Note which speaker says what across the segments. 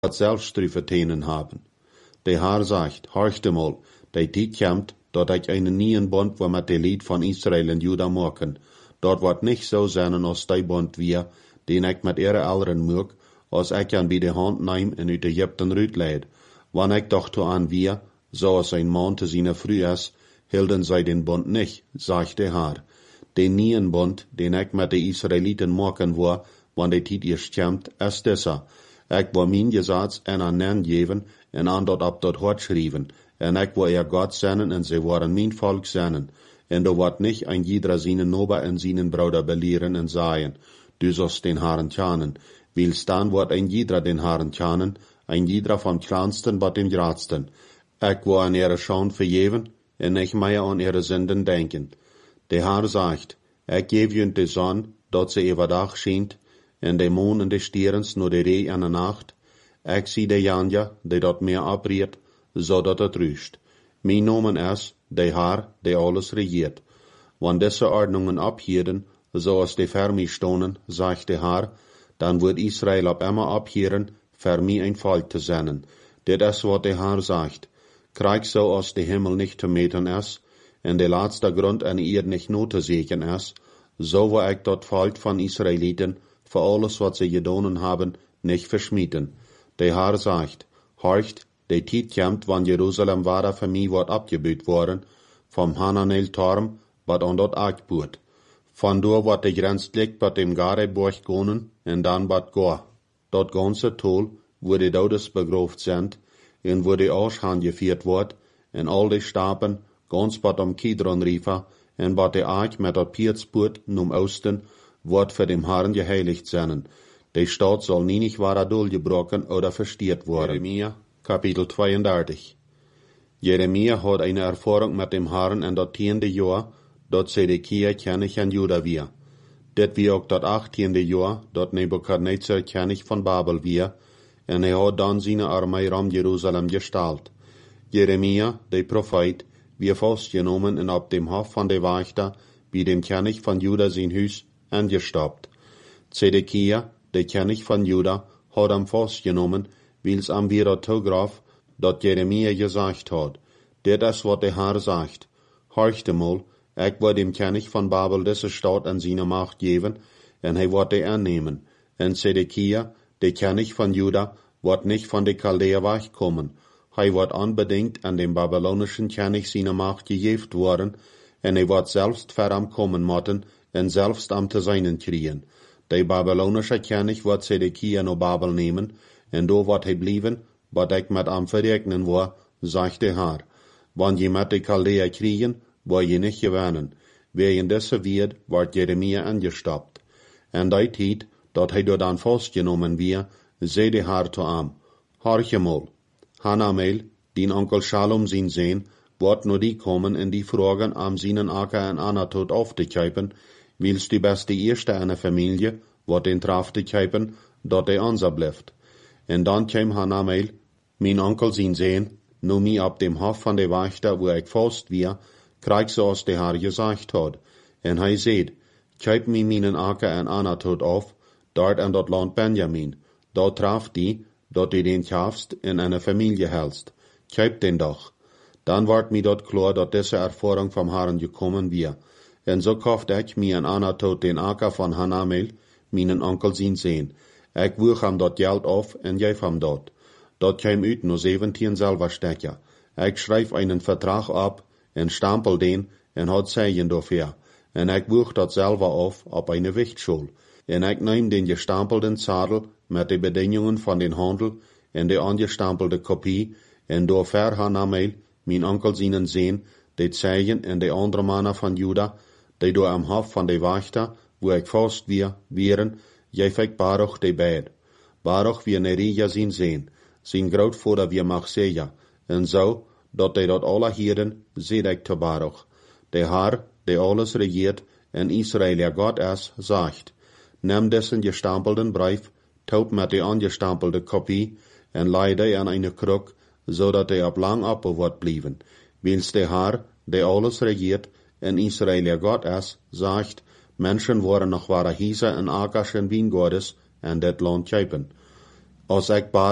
Speaker 1: dat zelfs te vertenen haben. De Haar sagt, horchte mal, de tijd komt, dat ik een nieuwen bond wil met de lied van Israël en Juda maken. Dat wordt niet zo zijn als die bond weer, den ik met ihre ouderen maak, als ik aan bij de hand neem en uit Egypten uitleid. Wanneer ik dacht aan weer, zoals een man te zijn vrouw is, hielden zij den bond niet, zegt de Haar. De nieuwen bond, den ik met de Israëlieten maken wil, wanneer de tijd eerst komt, is deze. Ik wil mijn gezag en aan hen geven, en aan dat op dat hart schrijven. En ik wil ihr God zenden, en ze worden mijn volk zenden. En er wordt niet een jeder zijn nober en zijn bruder beleeren en zeggen, du sollst den Herrn tjanen. Wil staan wordt een jeder den Herrn tjanen, een jeder vom kleinsten tot dem grootsten. Ik wil aan ihre Schuld vergeven, en nicht mehr aan ihre Sünden denken. De Herr sagt, ik geef je de zon, dat ze overdag schijnt, en de maan en de sterens nur de ree en de nacht. Ik zie de janja, die dat meer abriet, zodat het rust. Mijn nomen is, de Herr, die alles regiert. Wanneer deze ordnungen abhieren, zoals de voor mij stonen, zegt de Herr, dan wordt Israël op immer abhieren, voor mij een volk te zenden. Dit is wat de Herr zegt. Krijg zoals de Himmel niet te meten is, en de laatste grond en eer niet nood te zeken is, zo wil ik dat volk van Israëlieten, voor alles wat ze gedaan hebben, niet verschmieten. De Herr zegt, horcht, de tijd komt, wanneer Jeruzalem waar voor mij wordt abgebuut worden, vom Hananel-Turm, wat aan dat Achtboot. Vandoor wordt de grens ligt bij dem Gareborg gonen, en dan bij Goa. Dat ganze tol, wo de dodes begroofd zijn, en wo de Aushaan gevierd wordt, en al de stapen, ganz bij dem Kidron River, en bij de Ark met dat Piertspoort, num Osten, wordt voor dem Herrn geheiligt zijn. De stad zal niet waar doorgebroken oder verstiert worden. Jeremia, Kapitel 32. Jeremia had eine Erfahrung mit dem Herrn in dat 10e Jahr, dat Zedekia König in Juda wir. Dit wie ook dat 18e Jahr, dat Nebukadnezar König von Babel wir, en had dan seine Armee ram Jerusalem gestalt. Jeremia, de Prophet, wie vastgenomen en op dem Hof van de Wachter, bij dem König van Juda zijn huis, angestoppt. Zedekia, de König van Juda, had hem vastgenomen, wils am wieder toegraf, dat Jeremia gesagt had. Dit is wat de Herr sagt. Horchte mal, ik wil dem König van Babel deze stad en zijn macht geven, en hij wordt die aannemen. En Zedekia, de König van Juda, wordt niet van de Chaldea wegkomen. Hij wordt unbedingt aan dem babylonischen König zijn macht gegeven worden, en hij wordt zelfs ver am komen moeten, en zelfs am te zijnen kriegen. De babylonische König wordt Zedekia naar Babel nemen, en do wordt hij blijven, wat ik met am verrekenen wil, zegt de Herr. Wanneer je met de Chaldea kriegen, wil je niet gewinnen. Wegen deze weer wordt Jeremia angestoppt. En die tijd, dat hij door dan vastgenomen weer, zei de Herr te hem, horche mal, Hanamel, dien onkel Shalom zijn zeen, wordt nu die komen en die vragen am seinen Acker en Anatot auf te kuipen, wils die beste eerste in de familie, wat den traf te kuipen, dat hij onze blijft. En dan kwam Hanamel, mijn onkel zijn zeen, nu mij op dem Hof van de Wachter, wo ik vast weer, krijg zoals de Herr gezegd had. En hij zei, kuip mij mijn Acker en Anatot auf, dort in dat land Benjamin. Dort traf die, dat die den kaufst in eine familie hältst. Kuip den doch. Dan wordt mij dat klar, dat deze ervaring vom Herrn gekommen weer. En zo kocht ik mij en Anatot den Acker van Hanamel, mijn onkel zijn zeen. Ik woeg hem dat geld af en geef hem dat. Dat kwam uit nur 17 Silberstecker. Ik schrijf einen Vertrag ab en stampel den en had Zeichen dafür. En ik woeg dat selber auf op eine Wichtschule. En ik neem den gestampelten Zadel met de bedingungen van den Handel en de angestampelte Kopie en door ver Hanamel, mijn onkel zijn zeen, de Zeichen en de andere mannen van Juda, die door am Hof van de Wachter, wo ik vast wieren, geef ik Baruch de beid. Baruch wie Nerija zijn, zijn grootvader wie Machseja, en zo, dat hij dat alle hieren, zei ik te Baruch. De Herr, die alles regiert, en Israël ja God is, zegt, neem dessen gestampelten brief, taub met de angestampelte Kopie, en leide aan eine kruk, zodat hij op lang appel wordt blijven. Wils de Herr, die alles regiert, en Israël ja God is, zegt, Menschen worden nog ware Hiese en Akers en Wijngaardes en dit land kuipen. Als ik Baruch,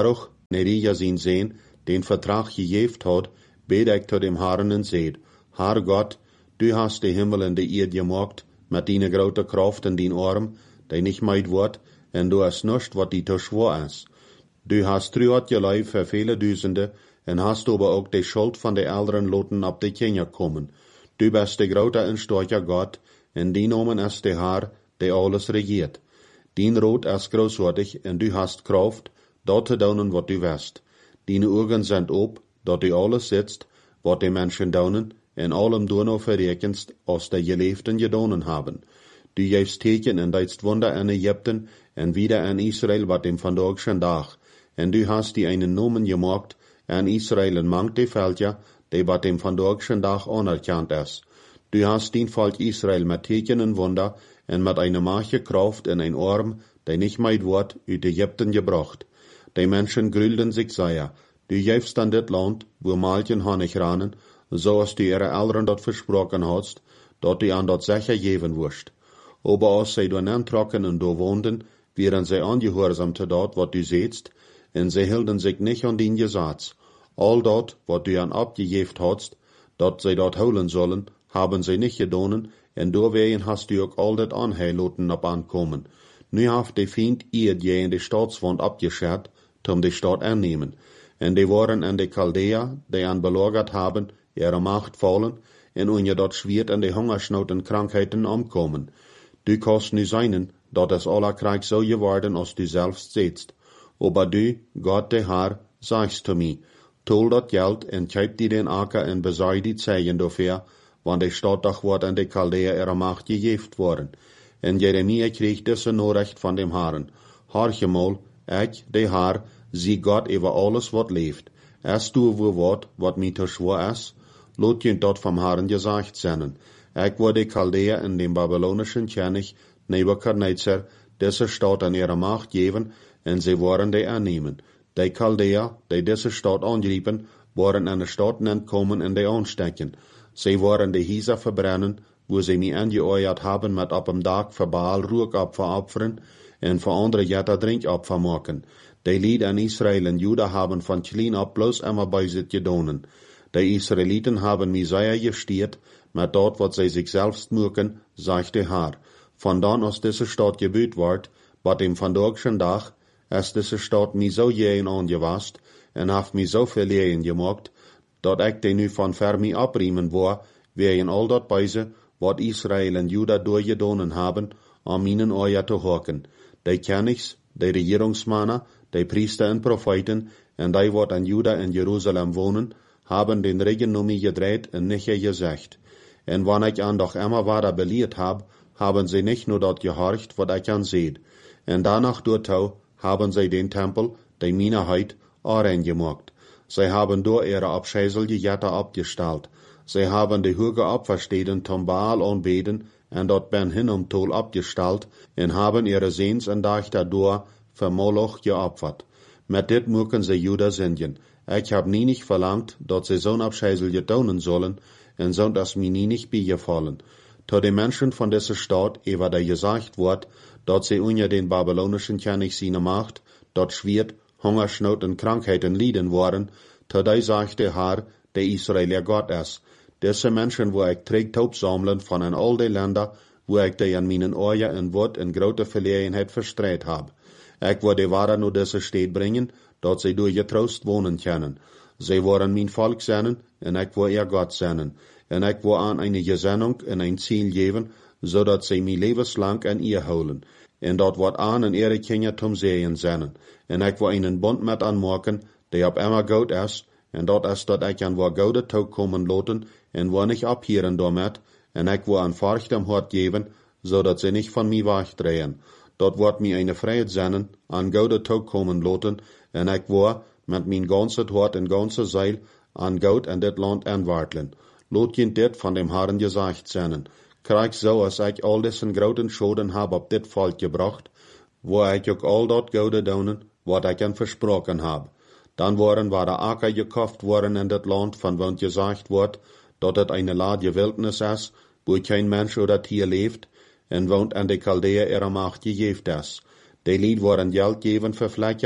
Speaker 1: Nerija zijn zeen, den Vertrag gegeeft had, bid ik tot dem Herren en zeid, Herr Gott, du hast de Himmel en de Erde gemacht, met die grote kracht en die arm, die nicht meid wordt, en du hast nichts, wat die te schwer is. Du hast truat je lijf voor vele duizenden, en hast aber ook de schuld van de elderen loten op de kinderen komen. Du bist de grote en sterke God, en die nomen is de Herr, die alles regiert. Dien rood is grootwaardig, en du hast kracht, dat te doen wat du wist. Dien ogen zijn op, dat du alles zitst, wat de mensen doen, en allem doen verrekenst, als de geleefden gedonen hebben. Du geefst teken en deitst wunder in Egypten, en wieder in Israel wat dem vandaagschen dag. En du hast die einen Nomen gemacht, en Israel en mangt de veldja, die wat dem vandaagschen dag anerkannt is. Du hast den Volk Israel met teken en wunder, en met eine mache kracht en een arm, die nicht meid wordt, uit Egypten gebracht. Die Menschen grülden sich sehr. Du geefst an dit land, wo Malchen Honig ranen, zoals du ihre Eltern dort versprochen hast, dat du an dort sicher geven wirst. Aber als sie door aantrokken en door woonden, wären sie angehorsam te dat wat du zeetst, en sie hielden sich nicht an den Gesetz. All dat, wat du an abgegeft hast, dat sie dort holen sollen, haben sie nicht gedonen, en doorwegen hast du ook al dat aanheiloten op aankomen. Nu heeft de Feind je in de staatswand abgeschert, om de stad aannemen. En die waren an de Chaldea, die an belagert haben, ihre Macht fallen, en unje dat schwiert an de Hungersnood en Krankheiten omkomen. Du kannst nu zijn, dat es aller Krieg so geworden, als du selbst zeetst. Aber du, Gott der Herr, sagst zu mir, tol dat Geld en kjøp die den akker en bezorg die Zeigen dafür, want de stad doch wordt an de Chaldea ihre Macht gegeft worden. En Jeremia kreeg deze Nachricht van dem Herren. Horche mal, ik, de Herr, zie Gott über alles wat leeft. Es du wo wat mij te schwer is, lot je dat vom Herren gesagt zijn. Ik word de Chaldea in dem babylonischen König Nebuchadnezzar deze stad an ihre Macht geven, en sie waren die aannemen. De Chaldea, die deze stad angrieben, waren an de stad entkommen en die aanstecken. Sie waren die Häuser verbrennen, wo sie mich angeeuert haben mit op dem Tag für Baal Ruhopfer opfern en für andere Jätter Drinkopfer machen. Die Lied an Israel und Juda haben von klein ab bloß immer bei sich gedonen. Die Israeliten haben mich sehr gestiert, mit dort, wat sie sich selbst mögen, sagt der Herr. Von dann aus diese Stadt gebüht ward, wat dem vandaagschen Tag, ist diese Stadt mich so jähen angewasst, en haft mich so viel Lehen gemacht, dat ik die nu van ver mich abriemen war, wegen all dat Beise, wat Israel und Juda durchgedonen haben, an meinen Eier zu hocken. Die Königs, die Regierungsmänner, die Priester und Propheten, und die, wat in Juda und Jerusalem wohnen, haben den Regen um mich gedreht und nicht gesagt. Und wann ich an doch immer weiter belehrt haben sie nicht nur dort gehorcht, wat ich an seht. Und danach durchtau haben sie den Tempel, die Minderheit, gemacht. Sie haben durch ihre abscheuliche Jätter abgestellt. Sie haben die hoge Opferstätten zum Baal anbeten und dort ben Hinnomtol abgestellt und haben ihre Sehns und Dächter durch für Moloch geopfert. Mit dit mögen sie Juda singen. Ich hab nie nicht verlangt, dass sie so'n abscheuliche tun sollen, und so das mir nie nicht beigefallen. To die Menschen von dieser Stadt, ewa da gesagt wird, dass sie unter den babylonischen König seine Macht, dort schwert, Hungersnot und Krankheiten lieden worden, to die sagt der Herr, der Israeler Gott ist. Diese Menschen, wo ich trägt sammeln von an all die Länder, wo ich die an meinen Eier in Wort in große Verlegenheit verstreut hab. Ich wo die Ware nur diese Stadt bringen, dass sie durch getrost wohnen können. Sie wollen mein Volk sein, und ich wo ihr Gott sein. Und ich wo an eine Gesendung und ein Ziel geben, so dass sie mich lebenslang an ihr holen. Und dort wird an und ihre Kinder zum Sehen sein. Und ich wo einen Bund mit anmachen, der ab immer gut ist, und dort ist, dass ich an wo gute Tag kommen lassen, und wo nicht abhieren damit, und ich wo an Furcht am Hort geben, so dass sie nicht von mir wegdrehen. Dort wird mir eine Freiheit sein, an gute Tag kommen lassen, und ich wo mit mein ganzes Hort und ganzes Seil an Gott in dit Land anwarteln. Lot je dit von dem Herrn gesagt sein. Krieg so, als ich all diesen großen Schoden hab auf dit Volk gebracht, wo ich auch all dort Gute donen, wat ich ihnen versprochen hab. Dann war der Acker gekauft worden in dit Land, von wo gesagt wird, dass es eine ladje Wildnis ist, wo kein Mensch oder Tier lebt, und wohnt an de Chaldea ihre Macht gegeft ist. Die Lied waren Geld geben für Fläche,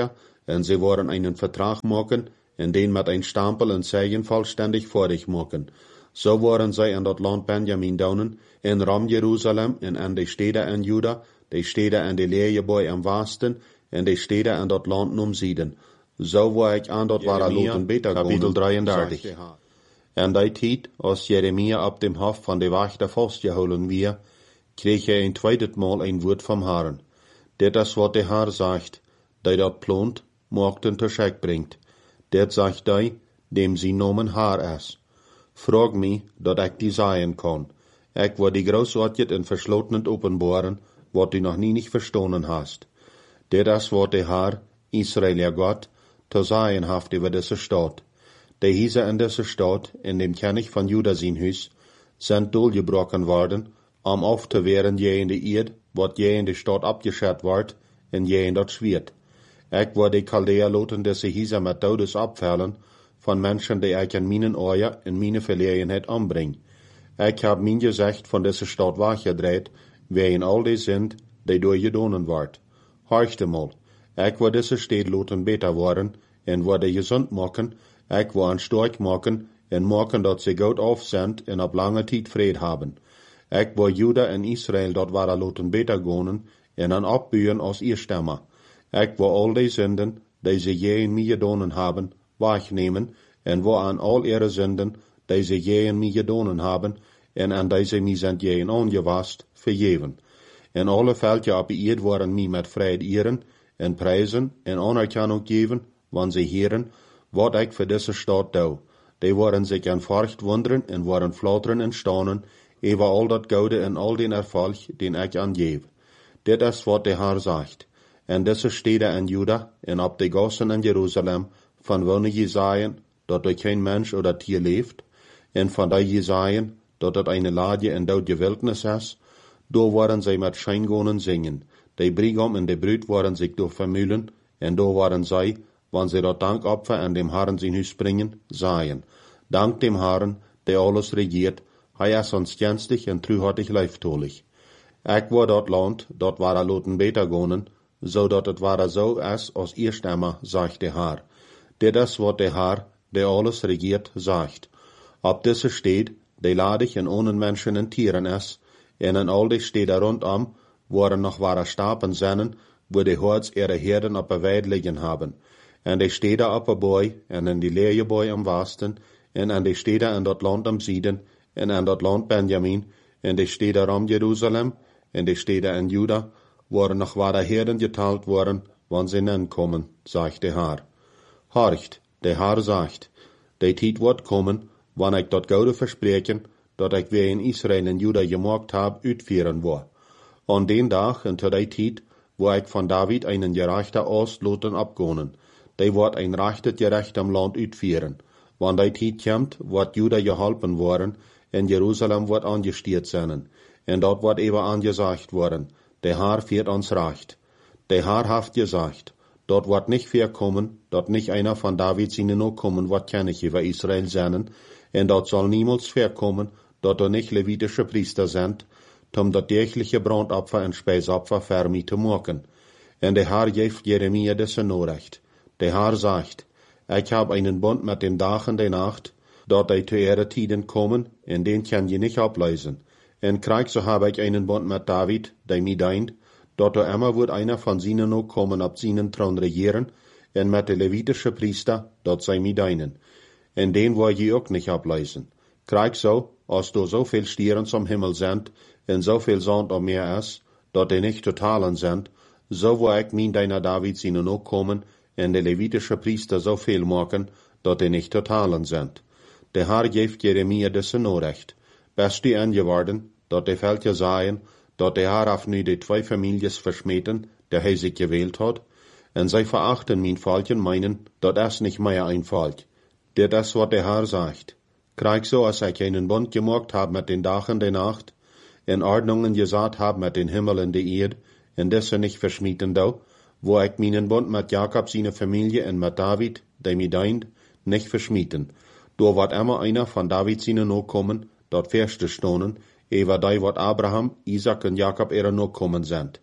Speaker 1: en sie worden einen Vertrag machen, en den mit ein Stempel en Zeichen vollständig fertig machen. So waren sie in dat Land Benjamin daunen, in Ram Jerusalem, en an die Städte in Juda, die Städte an die Leergebäude am Westen, en die Städte in dat Land um Süden. So war ich an dat war loten beter
Speaker 2: Kapitel 33.
Speaker 1: En die tijd, als Jeremia ab dem Hof van de Wachter vastgehouden weer, kreeg hij een zweites Mal ein Wort vom Herrn. Dit is wat de Herr sagt, die dat plant, morgen te schek bringt. Dit sagt die, dem sie nomen Herr is. Frag mich, dat ik die sagen kann. Ik wil die großartig en verschloten openbaren, wat du noch nie nicht verstanden hast. Dit is wat de Herr, Israel ja Gott, te sagen haft über diese Stadt. Die Häuser in dieser Stadt, in dem König von Juda sein Haus, sind durchgebrochen worden, auf zu werden je in die Erde, wat je in die Stadt abgeschert ward, en je in dat Schwert. Ich werde die Chaldea loten diese Häuser mit Todes abfällen, von Menschen, die ich in meinen Eier in meine Verlegenheit anbring. Ich hab mein Gesicht von dieser Stadt weggedreht, wer in all die sind, die durchgedonnen ward. Horchte mal, ich werde diese Stadt loten beter worden, en werde gesund machen, ich will stark machen, en machen, dat sie gut auf sind, en ab lange Zeit Fried haben. Ich will Juda en Israel dort war loten beter gonen, en an abbühen aus ihr Stämme. Ich will all die Sünden, die sie je in mir gedonnen haben, wegnehmen, en wo an all ihre Sünden, die sie je in mir gedonnen haben, en an die sie mir sind je in angewasst, vergeben. En alle Völker ab ihr waren mir mit Fried ehren, en preisen, en Anerkennung geben, wann sie hören, wat ich für diese Stadt tue. Die waren sich an Furcht wundern en waren flattern en staunen, über all dat Goude en all den Erfolg, den ich angebe. Dit is wat der Herr sagt. En diese Städte in Juda, en ab die Gassen in Jerusalem, von wo je sagen, dat dort kein Mensch oder Tier lebt, en von da je sagen, dat dort eine Lade in dort Wildnis ist, do waren sie mit Scheingonen singen. Die Brigam en die Brüd waren sich durch vermühlen, en do waren sie, wann sie dort Dankopfer an dem Herrn sein Hus bringen, sagen, Dank dem Herrn, der alles regiert, er ist uns gänstig en trühartig leiftolig. Ich war dort Land, dort war loten beter gonen, so dat het war so is als ihr Stimme, sagt der Herr. Dit is wat der Herr, der alles regiert, sagt. Ob diese steht, die ladig en ohne Menschen en Tieren is, en in all die Städte rundum, waren noch wahre Stapen sennen, wo die Hords ihre Herden op der Weid liegen haben. En die Städte op der Boy, en in die Leergebäude am Westen, en an die Städte in dat Land am Süden, en an dat Land Benjamin, en die Städte ram Jerusalem, en die Städte in Juda, waren noch wahre Herden geteilt worden, wann sie kommen, sagt der Herr. Horcht, der Herr sagt, die Zeit wird kommen, wann ich dort Gaude versprechen, dat ich wie in Israel und Juda gemacht hab, utführen will. An den Tag und zu der Zeit, wo ich von David einen gerechten Ostloten abgonen, die wird ein rechtes Gerecht am Land utführen. Wann die Zeit kommt, wird Juda geholfen worden, und Jerusalem wird angestiert sein. Und dort wird eben angesagt worden, der Herr führt uns recht. Der Herr haft gesagt, dort wird nicht vorkommen, dort nicht einer von David seinen Nachkommen wird König über Israel sein, und dort soll niemals vorkommen, dort er nicht levitische Priester sind, um dort tägliche Brandopfer und Speisopfer für mich zu machen. Und der Herr gibt Jeremia diese Nachricht. Der Herr sagt, ich hab einen Bund mit dem Tag und der Nacht, dort die zu ihrer Tiden kommen, und den kann je nicht ablösen. In Krieg so habe ich einen Bund mit David, der mir dient, dort immer wird einer von seinen Nachkommen ab seinen Thron regieren, und mit den levitischen Priester, dort sei mir dienen. Und den will ich auch nicht ablösen. Krieg so, als du so viel Stieren zum Himmel sind, und so viel Sand am Meer ist, dort die nicht totalen sind, so will ich mir deiner David seinen Nachkommen, und die levitische Priester so viel machen, dort die nicht totalen sind. Der Herr gibt Jeremia diese Nachricht. Bist du angeworden, dort die Völker sagen, dort der Herr auf nu die zwei Families verschmähten, der er sich gewählt hat, und sie verachten mein Volk und meinen, dort ist nicht mehr ein Volk. Dit is wat der Herr sagt. Krieg so, als ich einen Bund gemacht hab mit den Tag und der Nacht, in Ordnungen gesagt hab mit den Himmel und der Erde, und diese nicht verschmieden da, wo ich meinen Bund mit Jakob, seine Familie, und mit David, der mir dient, nicht verschmieden. Da wird immer einer von David seine Nachkommen, dort feste stonen, über die wat Abraham, Isaac und Jakob ihre Nachkommen sind.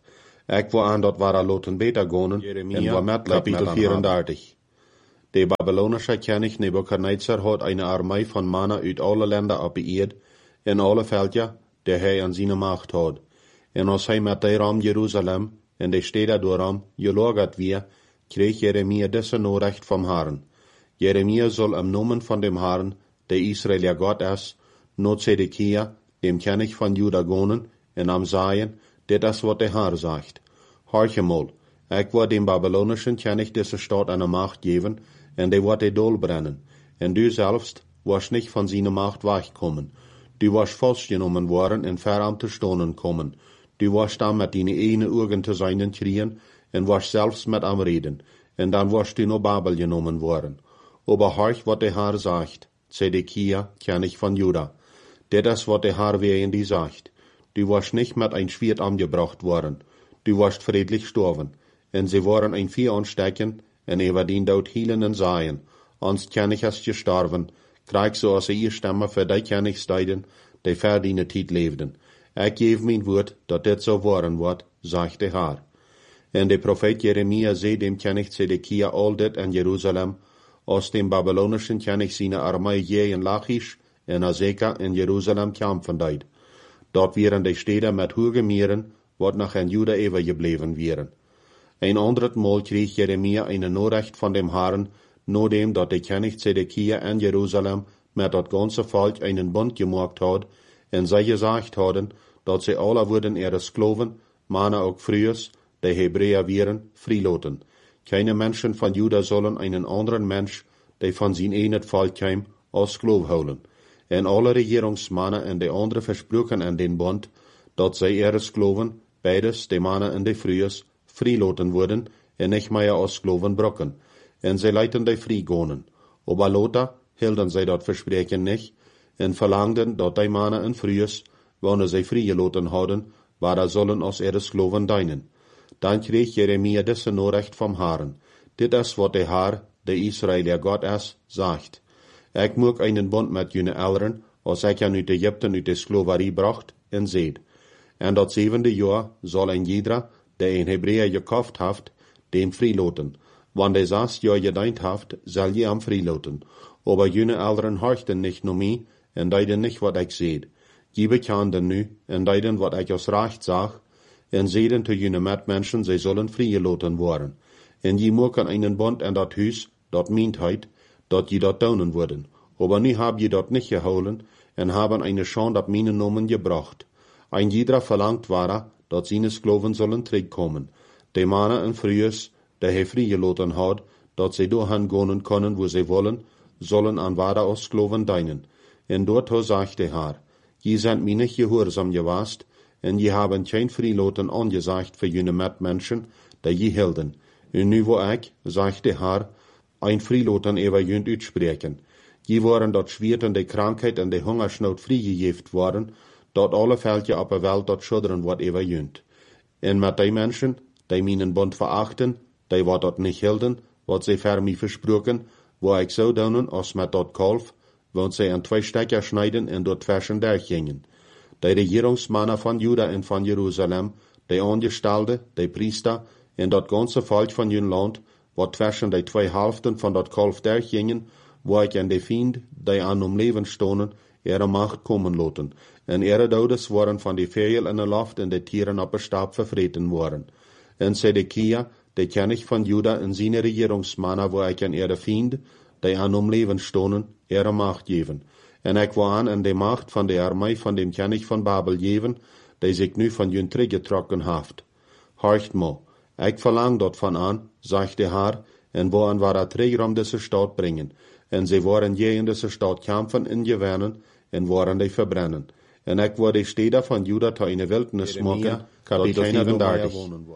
Speaker 1: Ik wil aan dat waar loten beter gonen, en waar met kapitel 34. De Babylonische König Nebukadnezar had eine Armee von Mannen uit alle Länder op de eerd, en alle veldja, die hij aan zijn macht had. En als hij met daarom Jeruzalem, en de steden doorom, gelagert weer, kreeg Jeremia deze Nachricht vom Herrn. Jeremia soll im Namen von dem Herrn, der Israel ja Gott ist, not Zedekia, dem König von Juda gonen, en am sagen, dit is wat der Herr sagt. Horche mal, ik wil dem babylonischen König diese Stadt eine Macht geben, en die wird dol brennen. En du selbst wirst nicht von seiner Macht wegkommen. Du wirst festgenommen worden en verarmt te stonen kommen. Du wirst dann mit deine eigenen Augen zu seinen kriegen, en wirst selbst mit am reden, en dann wirst du nach Babel genommen worden. Aber horch, wat der Herr sagt, Zedekia, König von Juda. Dit is wat der Herr wegen die sagt. Du wirst nicht mit ein Schwert angebracht worden. Du wirst friedlich sterben. En sie waren ein Vieh anstecken, en über den dort hielen en sagen, ans König ist gestorben, krieg so als ihr Stimme für die Königsteiden, die für deine Zeit lebten. Ich gebe mein Wort, dat dit so worden wird, sagt der Herr. En der Prophet Jeremia seh dem König Zedekia all dit in Jerusalem, aus dem babylonischen König seine Armee je in Lachish, en Azeka in Jerusalem kämpfen deed. Dort wären die Städte mit hohen Meeren, wat noch in Juda übergeblieben wären. Ein anderes Mal krieg Jeremia eine Nachricht von dem Herrn, nachdem dort der König Zedekia in Jerusalem mit dort ganze Volk einen Bund gemacht hat, und sie gesagt haben, dass sie alle würden ihre Sklaven, Männer auch frühers, die Hebräer wären, freilassen. Keine Menschen von Juda sollen einen anderen Mensch, der von sein eigenes Volk kam, als Sklav holen. En alle Regierungsmannen en de anderen versprochen an den Bund, dass sie ihre Sklaven, beides, die Männer und die Frühers, freilassen würden, en nicht mehr als Sklaven brocken. En sie leiten die freigonen. Aber Lothar hielten sie dort Versprechen nicht, en verlangten, dass die Männer und Frühers, wann sie freigelassen hadden, waren sollen als ihre Sklaven dienen. Dann krieg Jeremia diese Nachricht vom Herrn. Dit is wat der Herr, der Israel ja Gott ist, sagt. Ik maak einen Bund mit jene Eltern, als ik hen uit Egypten uit de Sklaverie bracht, en zeid. En dat 7e jaar zal een jeder, der een Hebräer gekauft haft, dem freilaten. Wann der 6 Jahr gedient haft, zal je am freilaten. Aber jene Eltern horchten nicht nur mij, en deiden nicht, wat ik zeid. Je bekenden nu, en deiden, wat ik als recht zag, en zeiden te jene Mitmenschen, zij zullen freigelaten worden. En je maken einen Bund in dat huis, dat meentheid, dat je dat doen worden. Aber nu hab je dat nicht geholen, en haben eine Schande ab meinen Namen gebracht. Ein jeder verlangt war, dat seine Sklaven sollen terugkommen. Die Männer en Frühers, die hij freigelaten had, dat sie doorheen gaan können, wo sie wollen, sollen an ware als Sklaven dienen. En dort sagt der Herr, je sind mir nicht gehorsam gewast, en je haben kein Freilaten angesagt für jene Mitmenschen, die je hielden. En nu wo ik, sagt der Herr, ein Freilaten über jünd uitspreken. Je waren dort Schwert und die Krankheit und die Hungersnot freigegeft worden, dort alle Völker op der Welt dort schudren wat über jünd. En met die Menschen, die meinen Bund verachten, die wat dort nicht hielden, wat sie für mich versprochen, wo ich so doen als met dort Kalf, wo sie an 2 Stecker schneiden und dort zwischen durchgingen. Die Regierungsmänner von Juda und von Jerusalem, die Angestellte, die Priester und dort ganze Volk von jün Land, wat zwischen die 2 Hälften von dort Kalf durchgingen, wo ich an die Fiend, die an Leben stonden, ihre Macht kommen lassen. En ihre Dodes waren von die Vögel in der Luft und die Tieren op der Stab verfreten worden. En Zedekia, der König von Juda und seine Regierungsmänner, wo ich an ihre Fiend, die an Leben stonden, ihre Macht geben. En ich war an die Macht von der Armee von dem König von Babel geben, die sich nu von jün zurückgetrocken haft. Horcht mal, ich verlang dort von an, sagt der Herr, en wo an war Träger diese Stadt bringen. En sie waren je in diese Stadt kämpfen und gewinnen, en waren die verbrennen. En ik word die Städte von Juda zu einer Wildnis machen, Kapitel 34.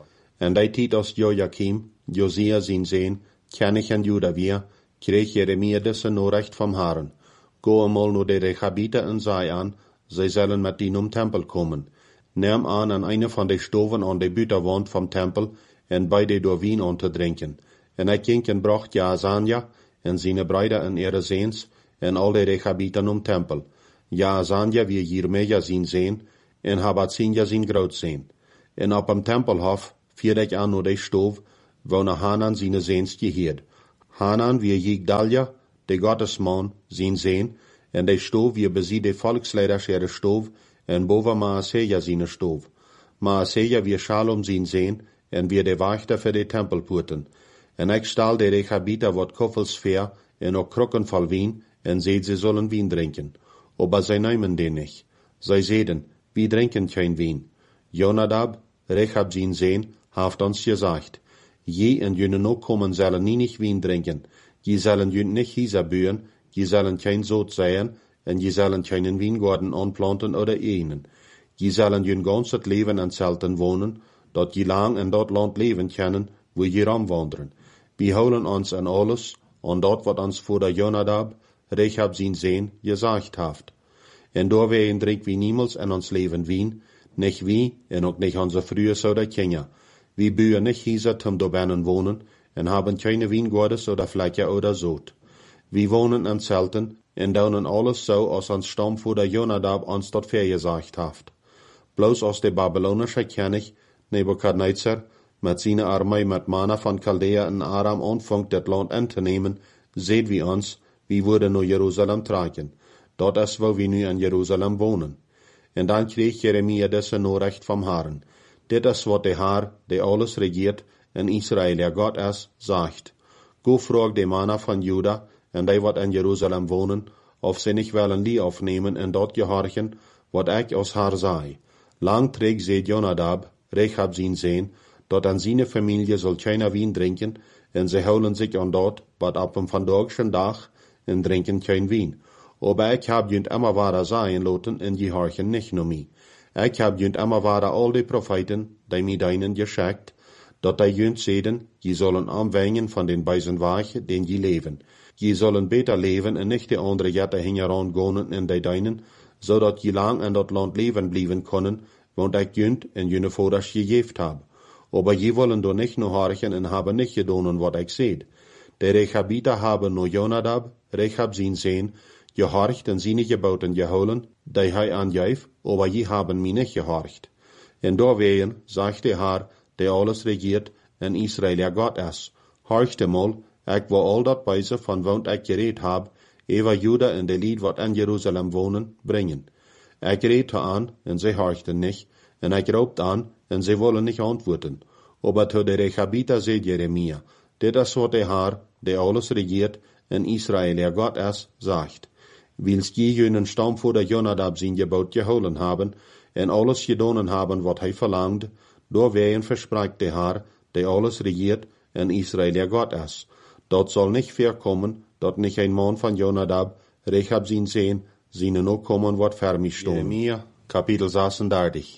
Speaker 1: En die Zeit aus Joachim, Josia sein Sohn, König in Juda wir, krieg Jeremia diese Nachricht vom Herrn. Go einmal nur die Rechabiter und sei an, sie sollen mit ihnen Tempel kommen. Nimm an eine von den Stoven an der Büterwand vom Tempel, en bei die door Wien an zu trinken. En ik ging en bracht Jaazania, en seine Brüder en ihre Sehns, en al die Rechabiter Tempel. Jaazania wie Jeremia sein Sehn, en Habatzia sein Grootsein. En op am Tempelhof vierdek an nur de stoof, wona Hanan seine Seens geheerd. Hanan wie Jigdalja, de Gottesman, zijn Seen, en de stoof wie bezie de volksleiders ihre stoof, en boven Maaseja seine stoof. Maaseja wie Shalom zijn Seen, en wie de wachter voor de tempelpoorten. En ik stal de Rechabiter wat koffels ver, en ook krukken vol wien, en zeid ze zullen wien drinken. Aber zij nemen den nicht. Zij zeiden, wie drinken kein wien. Jonadab, Rechab zijn Seen, haft ons gesagt, je en jullie ook komen zullen niet wien drinken. Je zullen jullie niet hiezer buren, je zullen kein zoot zijn, en je zullen keinen wijngaarden aanplanten oder enen. Je zullen jullie gans het leven en zelten wonen, dat je lang in dat land leven kunnen, wo je wandelen. We houden ons aan alles, aan dat wat ons voor de Jonadab, Rechab zijn Seen, gezegd heeft. En door wij drinken we niemals in ons leven wien, nicht wie, en ook nicht onze vroeger zouden kennen. We buren nicht hiezer zum dobinnen wonen, en haben keine wijngaarden oder vlekken oder zoot. We wonen in zelten, en doen alles zo als ons stamvoerder Jonadab ons dat vergezegd heeft. Bloos als de Babylonische König, Nebukadnezar, met zijn armee met Mana van Chaldea en Aram aanvangt het land in te nemen, zeid wie ons, we worden naar Jeruzalem trekken. Dat is waar we nu in Jeruzalem wonen. En dan kreeg Jeremia deze Nachricht vom Herrn. Dit is wat de Herr, die alles regiert, in Israël, der God is, zegt. Go vraag de Mana van Juda, en die wat in Jeruzalem wonen, of ze niet willen die aufnemen en dat gehorchen, wat ik als Herr zei. Lang trägt zeid Jonadab, Rechab zijn Seen, dat aan zijn familie zal keiner wien drinken, en ze houden zich aan dat, wat op een vandagschen dag, en drinken kein wien. Aber ik heb junt immer ware zijn laten, en gehorchen nicht nur mij. Ik heb junt immer ware al die profeten, die mij deinen geschickt, dat die junt zeiden, je zullen aanwengen van den bijzen weg, den je leven. Je zullen beter leven en nicht de andere jette hingeran gonen in die deinen, zodat je lang in dat land leven blijven kunnen, want ik junt en jene voders gegeven heb. Aber je wollen door nicht nur horchen en hebben nicht gedonen wat ik zeid. De Rechabiter hebben nur Jonadab, Rechab zijn Seen, gehorcht en zijn geboten gehouden, die hij aangeeft, aber je hebben mij niet gehorcht. En doorwegen, zegt de Herr, die alles regiert, en Israël der God is. Horcht eenmaal, ik wil al dat bijze van wat ik gereed heb, even Juda en de lied wat in Jeruzalem wonen, brengen. Ik reed aan, en zij horchten niet, en ik roept aan, en zij willen niet antwoorden. Aber to de Rechabiter zei Jeremia, dit is wat de Herr, die alles regiert, en Israël der God is, zegt. Wils je jenen stamvoerder Jonadab zijn gebod gehouden hebben, en alles gedonen hebben wat hij verlangde, doorwegen verspreekt de Herr, die alles regiert, en Israël der God is. Dat zal niet voorkomen, dat niet een man van Jonadab, Rechab zijn Seen, zijn ook komen wat voor mij stond. Jeremia, kapitel 36.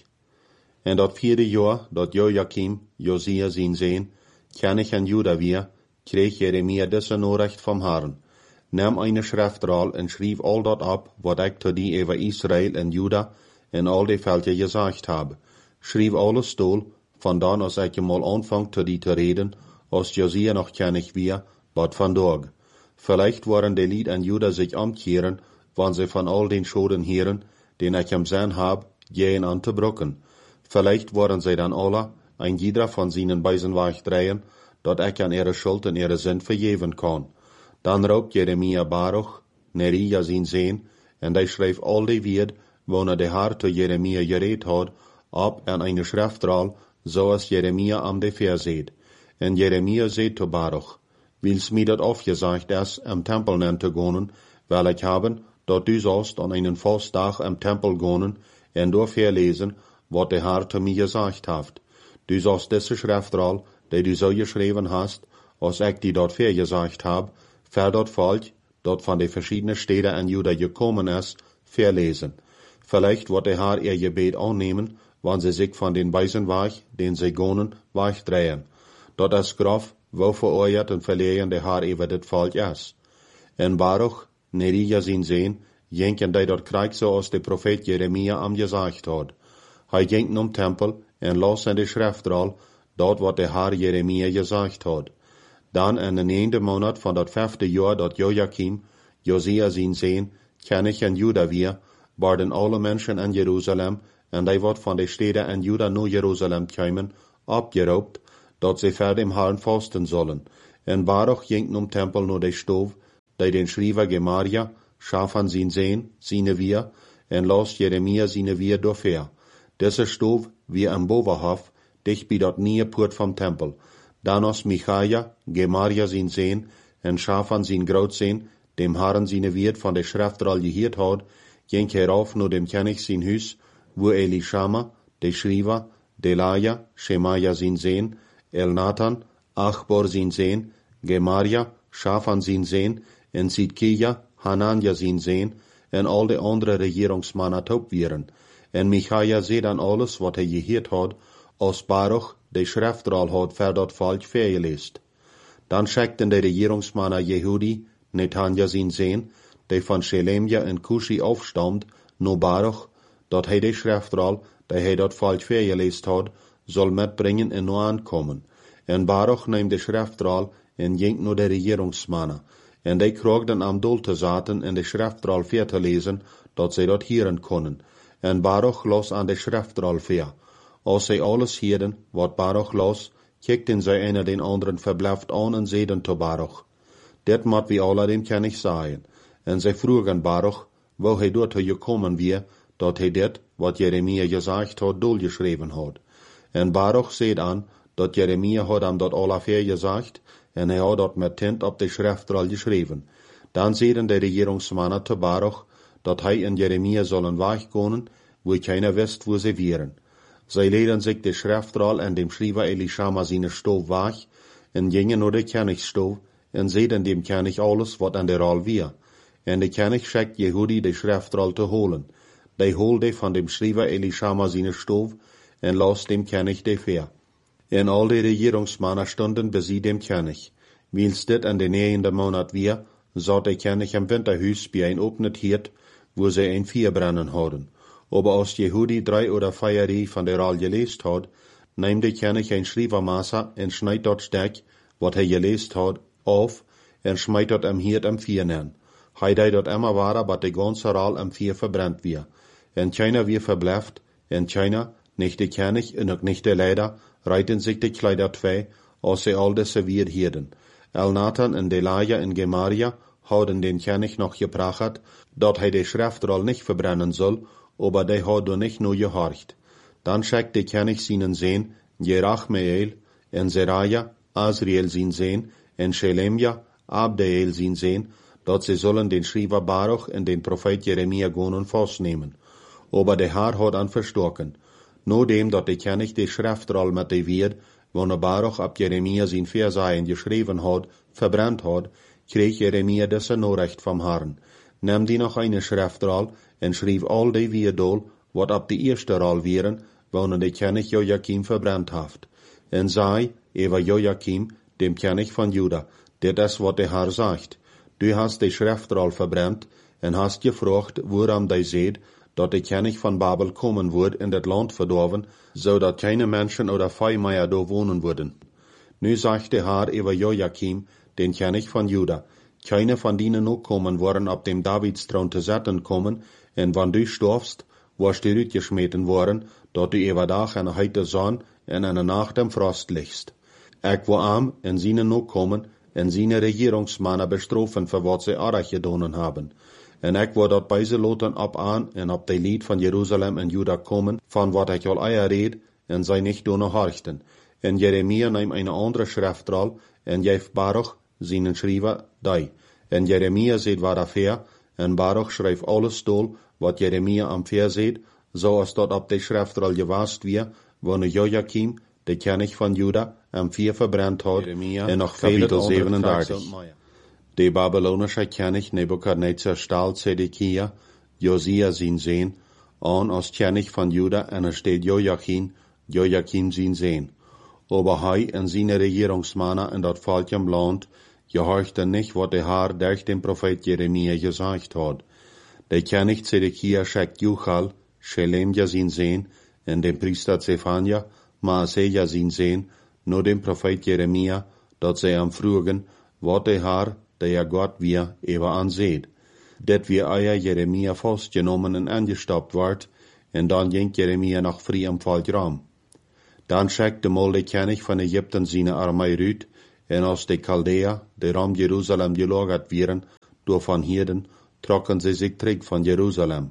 Speaker 1: En dat vierde jaar, dat Joachim, Josia zijn Seen, König in Juda weer, kreeg Jeremia deze Nachricht vom Herrn. Neem eine Schriftrol en schreef al dat op, wat ik tot die over Israël en Juda en al die velden gezegd heb. Schreef alles stoel, vandaan als ik eenmaal aanvang tot die te reden, als Josia nog König weer, wat vandaag. Vielleicht worden de Lied en Juda zich omkeren, wanneer ze van al den Schoden heren, den ik hem zijn heb, gehen aan te brokken. Vielleicht worden zij dan alle, ein jeder van seinen Beisen wegdrehen, dat ik aan ihre Schuld en ihre Sinn vergeven kan. Dan roept Jeremia Baruch, Nerija zijn Seen, en hij schreef al die Wied, wanneer de Herr to Jeremia gereed had, op aan eine Schriftrol, zoals Jeremia am de verzeed. En Jeremia zei to Baruch, wils mij dat afgezegd is, am Tempel nen te gonen, wel ik hebben, dat du sollst an einen Vastdag am Tempel gonen, en door verlezen, wat de Herr to mij gezegd heeft. Du sollst deze Schriftrol, die du so geschreven hast, als ik die dort vergezegd heb, für dat Volk, dat van de verschiedene Städte in Juda gekommen ist, verlesen. Vielleicht wird der Herr ihr Gebet annehmen, wann sie sich von den Weisen Weg, den sie gonen, wegdrehen. Dat is grof, wo verurteilt und verlegen der Herr über das Volk ist. En Baruch, Nerija zijn Seen, jenken die dort Krieg so als der Prophet Jeremia am gesagt hat. Hij ging Tempel en las in de Schriftrol, dort wat der Herr Jeremia gesagt hat. Dan in de 9e Monat van dat 5e jaar dat Joachim, Josia zijn Seen, König in Juda weer, waren alle mensen in Jeruzalem, en die wat van de steden in Juda naar Jeruzalem kwamen, abgeraubt, dat sie ver dem Herrn fasten sollen. En Baruch ging num Tempel nur de Stov, die den Schrijver Gemaria, Schafan sin Sehn, sine wir, en los Jeremia sine wir dofer. Deze Stov wie am Boverhof, dicht bij dat nieuwe poort vom Tempel. Danos Michaja, Gemaria sin Sehn, en Schafan sin Grootzehn, dem Herrn sine Wirt von der Schriftroll gehiert had, ging herauf nur dem König sin Hus, wo Elishama, de Schrijver, Delaja, Shemaja sin Sehn, Elnathan, Achbor sin Sehn, Gemaria, Schafan sin Sehn, en Sidkija, Hananja sin Sehn, en al de andere regeringsmannen taub wieren. En Michaja seht an alles, wat gehiert had, als Baruch, de Schriftroll had ver dat volk vergelest. Dan schickten de regeringsmannen Jehudi, Netanja sin Sehn, de van Shelemja en Kushi aufstammt, no Baruch, dat hij de Schriftroll, die hij dat volk vergelest had, soll metbrengen en no aankomen. En Baruch neemt de Schriftroll en ging no de regeringsmannen. En die kroegden am doel te zaten en de Schriftroll ver te lezen, dat zij dat hieren konden. En Baruch los aan de Schriftroll ver. Als zij alles hieren, wat Baruch los, kikten zij een den anderen verblijft aan en zeiden te Baruch. Dit moet wie alle dem König sagen. En zij vroegen Baruch, wo hij dort gekommen wie, dat hij dit, wat Jeremia gezegd had, doelgeschreven had. En Baruch zeid aan, dat Jeremia had hem dat alle gezegd, en hij had dat met tint op de Schriftroll geschreven. Dan zeiden de regeringsmannen te Baruch, dat hij en Jeremia zullen wegkomen, wo keiner wist wo sie wären. Zij leden zich de Schriftroll en dem Schrijver Elishama sine Stov weg, en gingen naar de Königsstov, en zeiden dem König alles, wat an der Roll wir. En de König schickt Jehudi de Schriftroll te holen. Die holde van dem Schrijver Elishama sine Stov, en las dem König de ver. En al de regeringsmannen stonden bij dem König. Wils dit an de 9e Monat wir, zat de König am Winterhuis bij een opnet Hirt, wo sie ein Vier brennen hadden. Aber als Jehudi 3 oder 4 von der Roll gelest had, nahm de König ein Schrijvermesser en schneid dat stek, wat hij gelest had, auf, en schmeit dat am Hirt am Vier nen. Hij deed dat immer ware, bat de ganze Roll am Vier verbrennt wir. En keiner wir verbleift, en keiner, nicht de König en ook nicht de Leider, reiten sich de Kleider twee, als sie all desse wir hielden. Elnathan en Delaja en Gemaria hadden den König noch geprachet, dat hij de Schriftroll nicht verbrennen soll, aber die had er nicht nur gehorcht. Dan schickt de König seinen Sehn, Jerachmeel, en Seraja, Azriel sin Sehn, en Shelemja, Abdeel sin Sehn, dat sie sollen den Schrijver Baruch en den Prophet Jeremia gonen vastnemen. Aber de Herr had an verstorken. No dem dat de König de Schriftroll met de Wierd, wanneer Baruch ab Jeremia sin Versaien geschreven had, verbrannt had, kreeg Jeremia desse Nachricht vom Herrn. Neem die noch eine Schriftroll en schreef al die Wierdol, wat ab de eerste Roll wieren, wanneer de König Joachim verbrannt haft. En zei, over Joachim, dem König von Juda, dit is wat de Herr sagt. Du hast de Schriftroll verbrannt, en hast gefragt, woran die seht, dat de König von Babel kommen wird in dat Land verdorven, zodat keine Menschen oder Vieh mehr da wohnen würden. Nu sagt der Herr über Joachim, den König von Juda, keine von denen ook kommen worden op dem Davidsthron te zetten kommen, en wann du storfst, wirst du uitgeschmeten worden, dat du über Dag en heite Sonn en eine Nacht im Frost liegst. Ik wil arm en zienen ook kommen, en ziene regeringsmannen bestrofen voor wat ze arg gedonen hebben. En ik wil dat bij ze loten op aan en op de lied van Jeruzalem en Juda komen, van wat ik al eier reed, en zij niet doen horchten. En Jeremia neemt een andere Schriftroll, en geeft Baruch, seinen Schrijver, die. En Jeremia zet waar affair, en Baruch schrijft alles dol, wat Jeremia am Ver zet, zoals dat op de Schriftroll gewast weer, wanneer Joachim, de König van Juda, am Vier verbrannt had, en nog vele 37. De babylonische König Nebukadnezar stahl Zedekia, Josia sin Sehn, an als König von Juda, en er steht Joachim sin Sehn. Aber hij en seine Regierungsmannen in dat Volk im Land gehorchten nicht, wat der Herr durch den Prophet Jeremia gesagt hat. Der König Zedekia schickt Juchal, Shelemja sin Sehn, en den Priester Zephania, Maaseja sin Sehn, nur dem Prophet Jeremia, dat sie am frugen, wat der Herr, der Gott wir, eber anseht. Dat wir euer Jeremia festgenommen en angestoppt ward, en dan ging Jeremia noch früh am Volk rum. Dan schickte mol de König van Egypten seine Armee uit, en als de Chaldea, die om Jerusalem gelagert wären, door van Hirden, trokken sie sich terug van Jerusalem.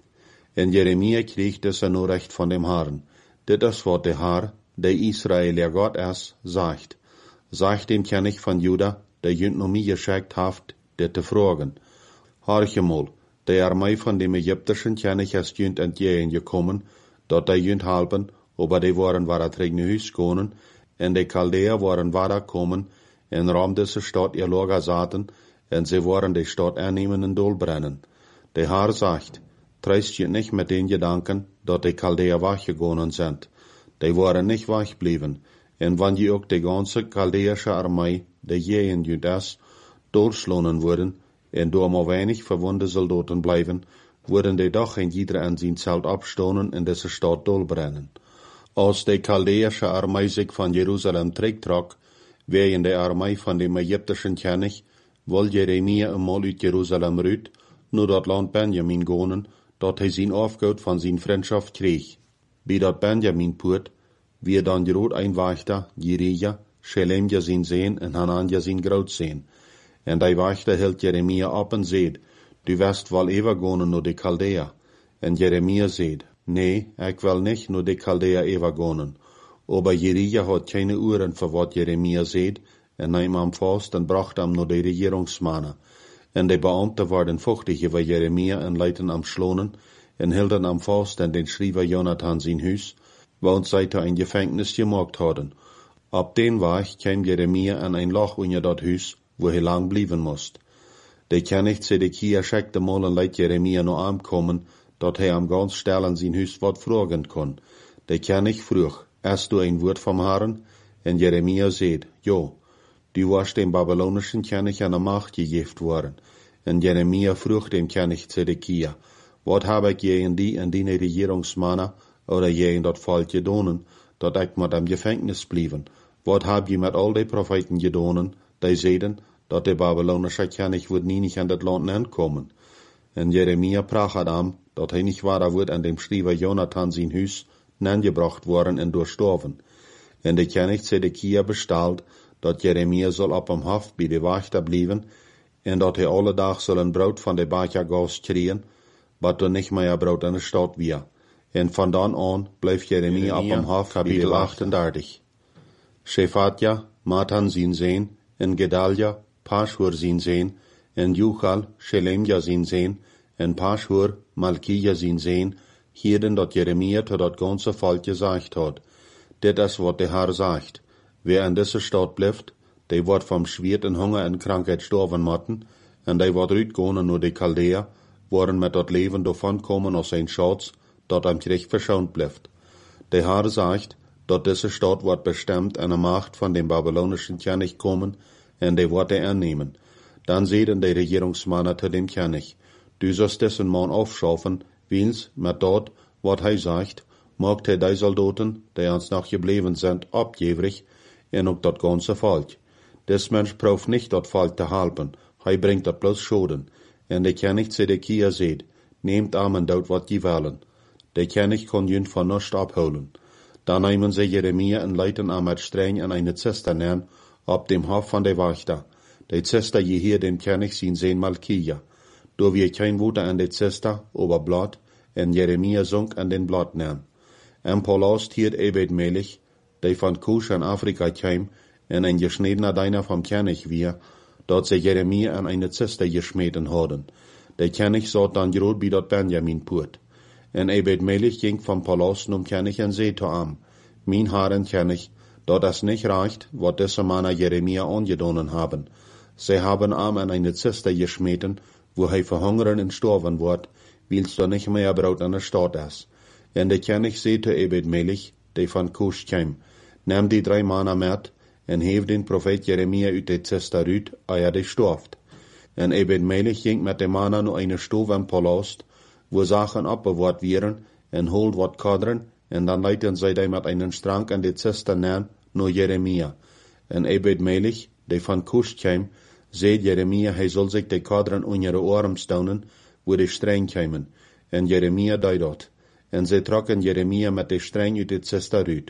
Speaker 1: En Jeremia kreeg deze Nachricht von dem Herrn. Dit is wat de Herr, der Israëlier Gott ist, sagt. Sagt dem König von Juda, der jünt noch mir geschickt haft, dit te fragen. Horche mal, die Armee von dem ägyptischen König ist jünt entgegengekommen, dort der jünt halben, aber die waren wara terug naar huis gekomen, en de Chaldea waren wara kommen, en rom deze Stadt ihr Lager zaten, en sie waren die Stadt annehmen en dolbrennen. Der Herr sagt, treist je nicht mit den Gedanken, dat die Chaldea weggegangen sind. Die waren nicht weggeblieben, en wann je ook de ganze Chaldäische Armee, die je in Judas, durchschlonen wurden, en door maar weinig verwunde Soldaten bleiben, wurden die doch in jeder an sein Zelt abstonen en deze Stadt dolbrennen. Als de Chaldäische Armee sich von Jerusalem terugtrok, wegen der Armee von dem ägyptischen König, wohl Jeremia eenmaal uit Jerusalem ruit, nur dat Land Benjamin gonen, dat hij zijn afgoed van zijn vriendschaft kreeg. Bij dat Benjamin poort, wie dan groot einwachter, Jerija, Shelemja zijn zeen en Hananja zijn groot zeen. En die wachter hield Jeremia op en zeid, du wirst wel even gonen naar de Chaldea. En Jeremia zeid, nee, ik wil niet naar de Chaldea even gonen. Aber Jerija had keine uren voor wat Jeremia zeid, en nam hem vast en bracht hem naar de regeringsmannen. En de Beamten waren vochtig over Jeremia en leidden hem schlonen, en hielden hem vast en den schrijver Jonathan zijn huis, want zij te een gevangenis gemaakt hadden. Op den weg kwam Jeremia in een loch onder dat huis, wo hij lang blijven moest. De König Zedekia schickte mal en liet Jeremia nog aankomen, dat hij hem ganz stil in zijn huis wat vragen kon. De König vroeg, hast du ein Wort vom Herrn? En Jeremia zeid, jo, du warst dem babylonischen König an der Macht gegeben worden. En Jeremia vroeg dem König Zedekia, wat heb ik je in die en die regeringsmannen, oder je in dat volk gedonen, dat ik met hem gevangenis blijven? Wat heb je met al die profeten gedonen, die zeiden, dat de babylonische König wordt niet aan dat land aankomen? En Jeremia pracht am, dat hij niet waar wordt aan dem schrijver Jonathan zijn huis aangebracht worden en doorstorven. En de König Zedekia bestalt, dat Jeremia soll op hem hof bij de wachter blijven, en dat hij alle dag zal een brood van de bakergaus kriegen, wat er niet meer brood in de stad weer. En van dan aan blijft Jeremia op hem hof, kapitel 38. Shefatja, Matan zijn zeen, en Gedalja, Pashur zijn zeen, en Juchal, Shelemja zijn zeen, en Pashur, Malkija zijn zeen, hierden dat Jeremia tot dat ganze volk gezegd had. Dit is wat de Herr sagt. Wer in deze stad blijft, die wordt vom Schwert en Hunger en Krankheit sterven moeten, en die wordt uitgegaan naar de Chaldea, worden met dat leven davon komen als zijn Schatz, dat am Krieg verschont blijft. De Herr sagt, dat deze stad wordt bestemmt aan de macht van dem babylonischen König komen, en die wordt hij aannemen. Dan zeiden de regeringsmannen te dem König, du sollst dessen man aufschaffen, wils met dat, wat hij zegt, maakt hij die Soldaten, die ons nog gebleven zijn, opgeverig, en ook dat ganze volk. Des Mensch braucht nicht dat volk te helpen, hij brengt dat bloß Schoden. En de König Zedekia zeid, nehmt aan en doet wat je willen. De König kon jünt van nichts abholen. Dan nemen ze Jeremia en leiten aan met streng in eine Zisterne op dem Hof van de Wachter. De Zister je hier dem König zijn zeen Malkija. Door wir kein Wuter an de Zister, aber Blatt, en Jeremia zunk an den Blatt nahm. En Paulus hiert Ebed-Melech, die von Kusch in Afrika kam, en ein geschniedener Deiner vom König wir, dort sie Jeremia an eine Zister geschmieden hadden. Der König saht dann grot bei dort Benjamin purt. En Ebed-Melech ging vom Paulus zum König en zei zu am, mein Herren König, dort es nicht reicht, wat diese Männer Jeremia angedonnen haben. Sie haben am an eine Zister geschmieden, wo hij verhungern en sterven wordt, wils er nicht mehr Brot in der Stadt ist. En de König zei zu Ebed-Melech, die von Kusch kam, neem die 3 Männer mit, en heef den Prophet Jeremia uit de Zister uit, eer die storft. En Ebed-Melech ging met de Männer naar eine Stove im Palast, wo Sachen abbewahrt wären, en holt wat kadren, en dan leiten zij die met einen Strang an de Zister naar Jeremia. En Ebed-Melech, die von Kusch kam, zei Jeremia, hij zal zich de kadren onder de arm stounen, wo de streng kwamen. En Jeremia deed dat. En zij trokken Jeremia met de streng uit de Zister uit.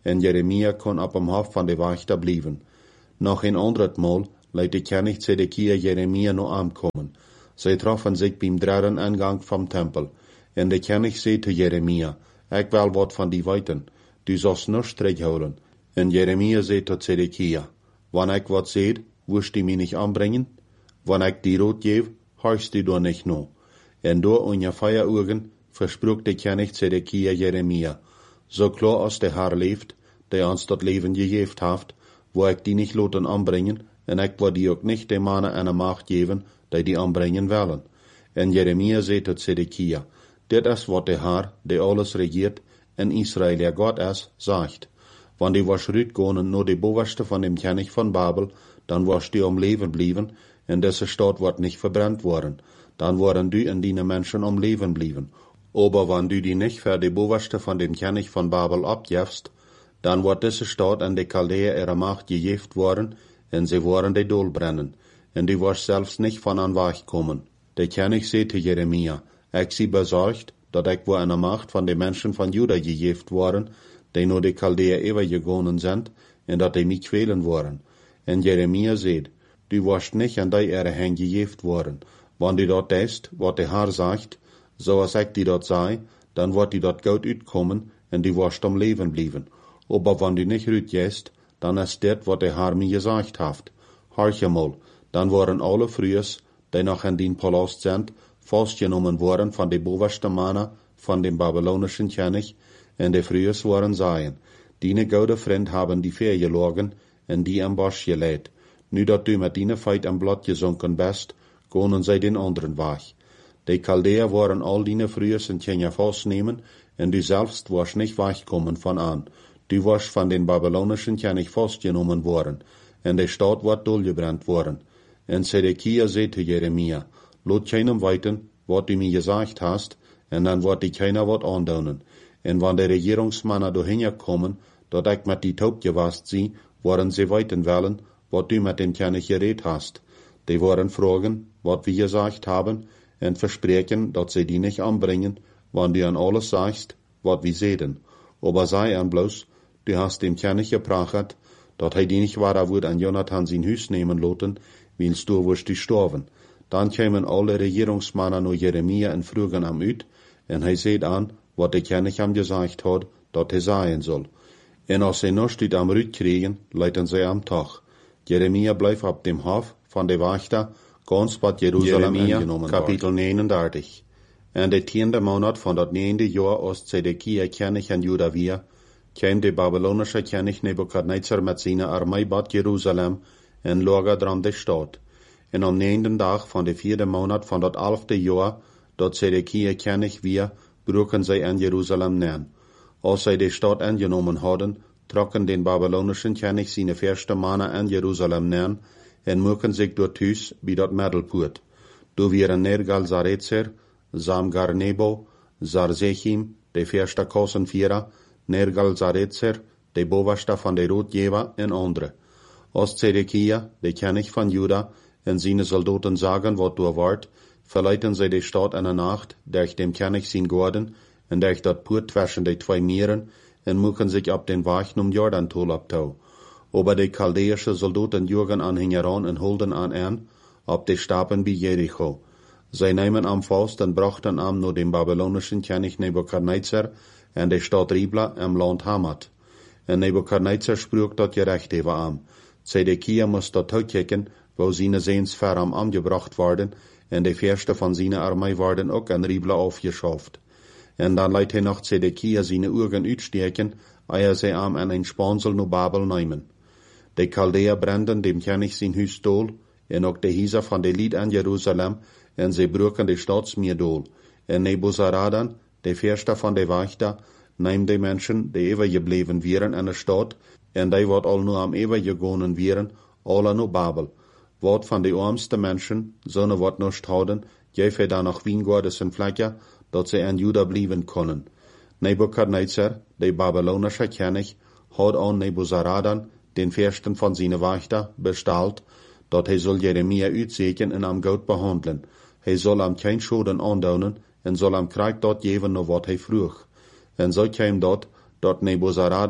Speaker 1: en Jeremia kon op hem hof van de wachter blijven. Nog een ander Mal leidt de König Zedekia Jeremia nog aankomen. Zij troffen zich beim derde aangang vom Tempel. En de König zei te Jeremia, ik wil wat van die weten, du sollst nichts terughouden. En Jeremia zei tot Zedekia, wanneer ik wat zeg, wirst du mich nicht anbrengen? Wanneer ik die rood geef, horchst du door nicht no. En door ungefähr Uhren versprach de König Zedekia Jeremia, so klar als de Herr leeft, der ons dat Leben gegeven heeft, wo ik die nicht laten anbrengen, en ik wil die ook nicht de mannen eine Macht geven, die anbrengen willen. En Jeremia zei tot Zedekia, dit is wat de Herr, die alles regiert, en Israël der Gott is, zegt. Wanneer die was uitgaan naar de bovenste van dem König van Babel, dan was die om leven blijven, en deze stad wordt niet verbrannt worden. Dan worden du en die Menschen om leven blijven. Aber wenn du die nicht für de bovenste van dem König van Babel abgefst, dan wordt deze stad en de Chaldeer ihre Macht gegeven worden, en sie worden de dool brennen, en du wirst selbst nicht von an weg kommen. Der König zei te Jeremia, ik zie bezorgd, dat ik wo eine Macht van de Menschen van Juda gegeven worden, die naar de Chaldeer overgegaan zijn, en dat die mich kwelen worden. En Jeremia zei, du wirst nicht an die ihre Hand gegeven worden. Wann du dort deest, wat de Herr sagt, zoals ik die dat zei, dan wordt die dat goed uitkomen, en die wirst om leven blijven. Aber wenn du nicht uitgehst, dan is dit wat de Herr mir gesagt heeft. Horch mal, dan worden alle Frühes, die noch in den Palast sind, vastgenommen worden van de bovenste mannen van dem babylonischen König, en de Frühes worden zeien, dine gode vriend haben die Veer gelogen, en die am Bosch geleid. Nu dat du met dine feit am Blad gezonken best, gonen zij den anderen weg. De Chaldeer worden al dine Frühes in Kenia vastnemen, en du selbst warst nicht wegkommen von an. Du warst von den babylonischen König vastgenommen worden, en de Stadt wordt doorgebrannt worden. En Zedekia zei te Jeremia, laat keinem weten, wat du mir gesagt hast, en dan wordt die keiner wat aandoen. En wanneer de regierungsmannen doorheen komen, dat ik met die taub gewast zie, worden ze weten willen, wat du met dem König geredet hast. Die worden fragen, wat wir gesagt haben, en verspreken, dat ze die nicht anbringen, wann du an alles sagst, wat wir sehen. Aber sei an bloß, du hast dem König geprachet, dat hij die nicht wahrer wird an Jonathan sein Hüs nehmen lassen, wils du wirst die sterben. Dan kämen alle regierungsmannen naar Jeremia en frugen am uit, en hij zei an, wat de König am gesagt hat, dat hij sagen soll. En als zij noch dit am Rüt kriegen, leiten zij am Tag. Jeremia blijft op dem Hof van de Wachter, ganz wat Jerusalem ingenomen Kapitel 39. En de 10e Monat van dat 9e Jahr als Zedekia König in Juda weer, kwam de babylonische König Nebukadnezar met zijn armee bad Jerusalem en lagerde aan de stad. En am 9. Dag van de 4e Monat van dat 11e Jahr, dat Zedekia König weer, broken zij in Jerusalem neer. Als zij de stad ingenomen hadden, trokken den babylonischen König zijn eerste mannen in Jerusalem neer en moeken zich door thuis bij dat middelpoort. Door wieren Nergal-Sarezer, Samgar-Nebo, Sarzechim, de eerste kozenvierer, Nergal-Sarezer, de bovenste van de roodgever en andere. Als Zedekia, de König van Juda, en zijn soldaten zagen wat door wordt, verleiten zij de stad in de nacht, durch dem König zijn gorden, en durch dat poort tussen de twee meren, en moeken zich op den weg om Jordan-tol op touw. Aber de Chaldeische Soldaten jugen an heran en holden an op de stapen bij Jericho. Zij nemen am vast en brachten am naar dem babylonischen König Nebukadnezar en de stad Ribla im Land Hamat. En Nebukadnezar sprak dat gerecht over am. Zedekia moest dat uitkijken, wo zijn zeens ver am angebracht worden, en de eerste van zijn armee worden ook in Ribla aufgeschaft. En dan leidt hij nog Zedekia zijn ogen uitsteken, eer zij am en een spansel naar Babel nemen. De Chaldeer branden dem König zijn huis dool, en ook de huizen van de lied in Jerusalem, en zij broken de stadsmuur dool. En Nebuzaradan, de eerste van de wachter, neemt de mensen, die overgebleven waren in de stad, en die wat al nu am overgegaan waren, alle naar Babel. Wat van de armste mensen, zonne wat nicht houden, geef hij dan nog wijngaarden en vlekken, dat zij in Juda blijven kunnen. Nebukadnezar, de babylonische König, had aan Nebuzaradan, den eersten van zijn wachter, besteld, dat hij zal Jeremia uitzeken en am goed behandelen. Hij zal am geen schoden aandoen en zal am krijg dat geven naar wat hij vroeg. En zo kwam dat Nebuzaradan,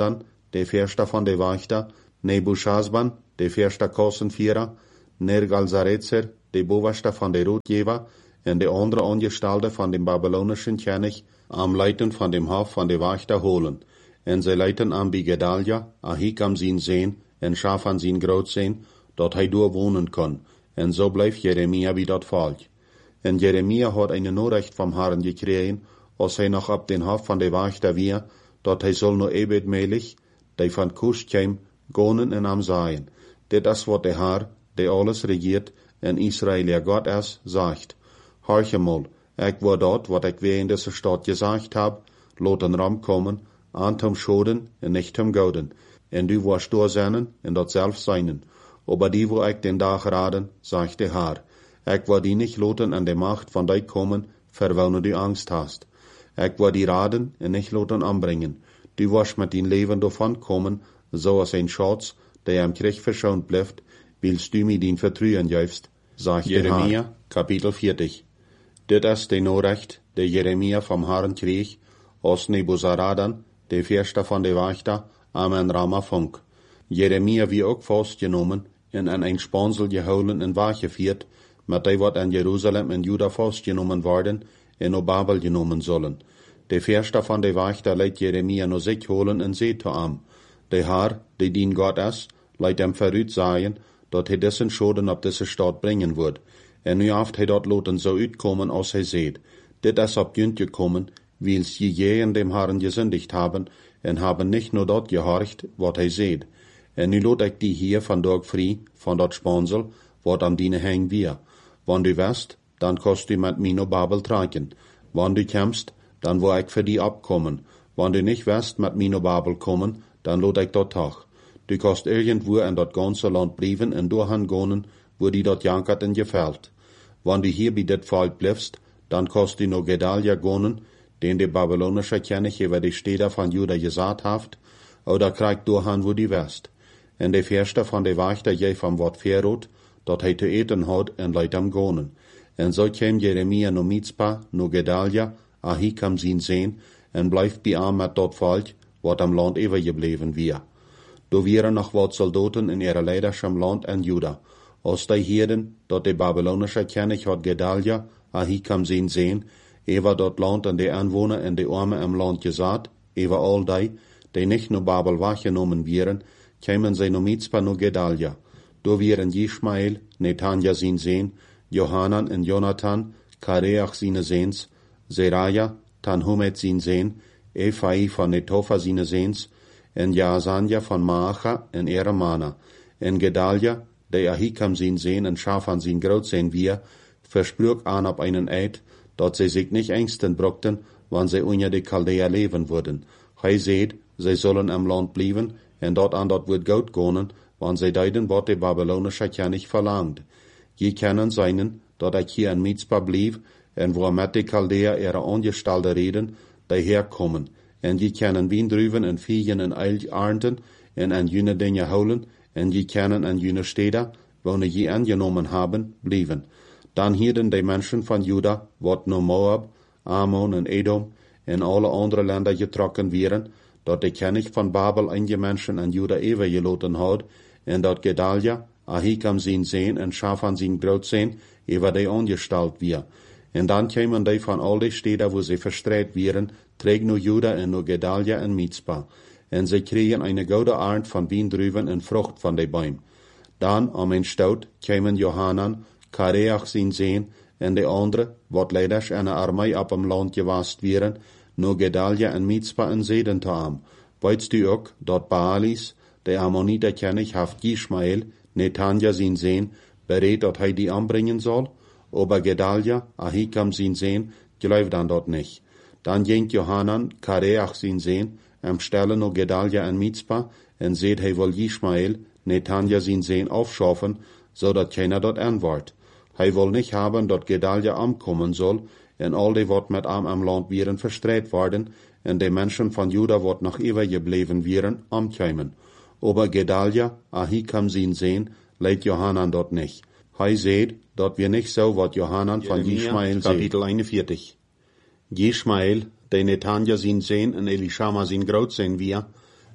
Speaker 1: der Fürster von der Wächter, Nebuchadnezzar, der Fürster Kostenführer, Nergal-Sarezer, der Boverste von der Rotgeber, und der andere Angestellte von dem babylonischen König am Leiten von dem Hof von der Wächter holen. Und sie leiten an bei Gedalia, Ahikam sin sehen, und Schafan sin Grot sehen, dort hij door wohnen kann. Und so bleibt Jeremia wie dort Volk. Und Jeremia hat eine Nachricht vom Herrn gekriegt, als hij noch ab den Hof von der Wächter wir, dort hij soll nur ebedmäßig, die von Kusch käm, gonen en am sein. Dit is wat der Herr, der alles regiert, in Israel ja Gott ist, sagt. Horche mal, ich war dort, wat ich weer in dieser Stadt gesagt hab, lot een Ram kommen, an zum Schoden en nicht zum Goden. En du warst da seinen, en dort selbst seinen. Aber die, wo ich den Tag raden, sagt der Herr. Ich war die nicht loten an der Macht von dich kommen, verwöhne du Angst hast. Ich war die raden en nicht loten anbringen. Du warst mit dein Leben davon kommen, so als ein Schatz, der am Krieg verschont bleibt, willst du mir den Vertrauen gibst, sagt Jeremia, Kapitel 40. Dit ist die Nachricht, der Jeremia vom Herrn krieg, aus Nebuzaradan, der Fürster von der Wächter, am en Rama Funk. Jeremia wie auch festgenommen und an ein Sponsel geholen und weggeführt, mit der wat an Jerusalem und Juda festgenommen worden und auf Babel genommen sollen. Der Fürster von der Wächter leidt Jeremia nur sich holen und seht am. Der Herr, der dien Gott ist, leidt ihm verrüht sein, dort he dessen Schoden ab diese Stadt bringen wird. Und nu oft he dort loten so uitkommen, als he seht. Dit is ab Jünd gekommen, weil sie je in dem Herrn gesündigt haben, und haben nicht nur dort gehorcht, wat he seht. Und nu lot ich die hier von dort frei, von dort Sponsel, wat am Diene häng wir. Wann du west, dann kost du mit mir no Babel tragen. Wann du kämst, dann wo ich für die abkommen. Wann du nicht west mit mir no Babel kommen, dann lot ich dort tag. Du kost irgendwo in dort ganze Land blieben und durchhan gonen, wo die dort jankert und gefällt. Wann du hier bei dit Volk bliebst, dann kost du no Gedalia gonen, den der babylonische König über die Städte von Juda gesagt haft, oder kriegt durchhan, wo die west. Und der Fürster von der Wächter je vom Wort Verrot, dort he zu eten hat und leit am gonen. Und so käm Jeremia no Mizpa, no Gedalia, Ahikam sin sehen, und bleibt bei ihm mit dort Volk, wat am Land übergeblieben wir. Do wären noch wat Soldaten in ihrer Leidenschaft Land in Juda. Aus die Hirden, dort der babylonische König hat Gedalia, Ahikam sin sehen, war dort Land an die Anwohner und die Arme im Land gesagt, all die nicht nur Babel wahrgenommen wären, kämen sie no Mizpa no Gedalia. Do wären Ishmael, Netanja sin sehen, Johanan und Jonathan, Kareach sine Sehns, Seraja, Tanhumet sin sehen, Ephai von Netofa sine Sehns, en Jaasanja von Maacha en ihre Mana, en Gedalia, der Ahikam sin sehen en Schafan sin Grot sehen wir, versprüch an ab einen Eid, dort sie sich nicht ängsten brockten, wann sie unter die Chaldea leben würden. Hei seht, sie sollen am Land blieben, en dort wird gut gehen, wann sie deiden, wat der babylonische König verlangt. Je kennen seinen, dort ich hier in Mizpa blieb, en wo mit die Chaldea ihre Angestellte reden, die herkommen, en je kennen Wien drüben en Viehen en Eilernten, en an jene Dinge holen, en je kennen an jene Städte, wo ne je angenommen haben, blieben. Dann hielten die Menschen von Juda, wat no Moab, Ammon en Edom, en alle andere Länder getrokken wären, dort der König von Babel einige Menschen an Juda geloten hat, en dort Gedalia, Ahikam sin sehen en Schafan sin Brot sehen, über die angestellt wir. En dann kämen die von all die Städten, wo sie verstreut wären, träg nur Juda en nur Gedalia en Mizpa. En sie kriegen eine gute Art von Wien drüben en Frucht von den Bäumen. Dann, am ein Stout, kämen Johanan, Kareach sin sehen, en die andere, wat leider eine Armee ab am Land gewast wären, nur Gedalia en Mizpa en Sedentam. Weißt du auch, dort Baalis, der Ammoniter König haft Ishmael, Netanja sin sehen, berät, dort he die anbringen soll? Aber Gedalia, Ahikam sin sehen, glaubt dann dort nicht. Dann jengt Johanan, Kareach sin sehen, am Stelle no Gedalia en Mizpa, en seht he wohl Ishmael, Netanja sin sehen aufschaffen, so dat keiner dort antwort. He wohl nicht haben, dort Gedalia ankommen soll, en all die wat mit am Land wären verstreut worden, en die Menschen von Juda wat noch ewig geblieben wären, ankämen. Aber Gedalia, Ahikam sin sehen, leidt Johanan dort nicht. He seht, dort wir nicht so, wat Johanan von Ishmael seht. Kapitel 41. Ishmael, der Netanja sin sehen en Elishama sin Grot sehen wir,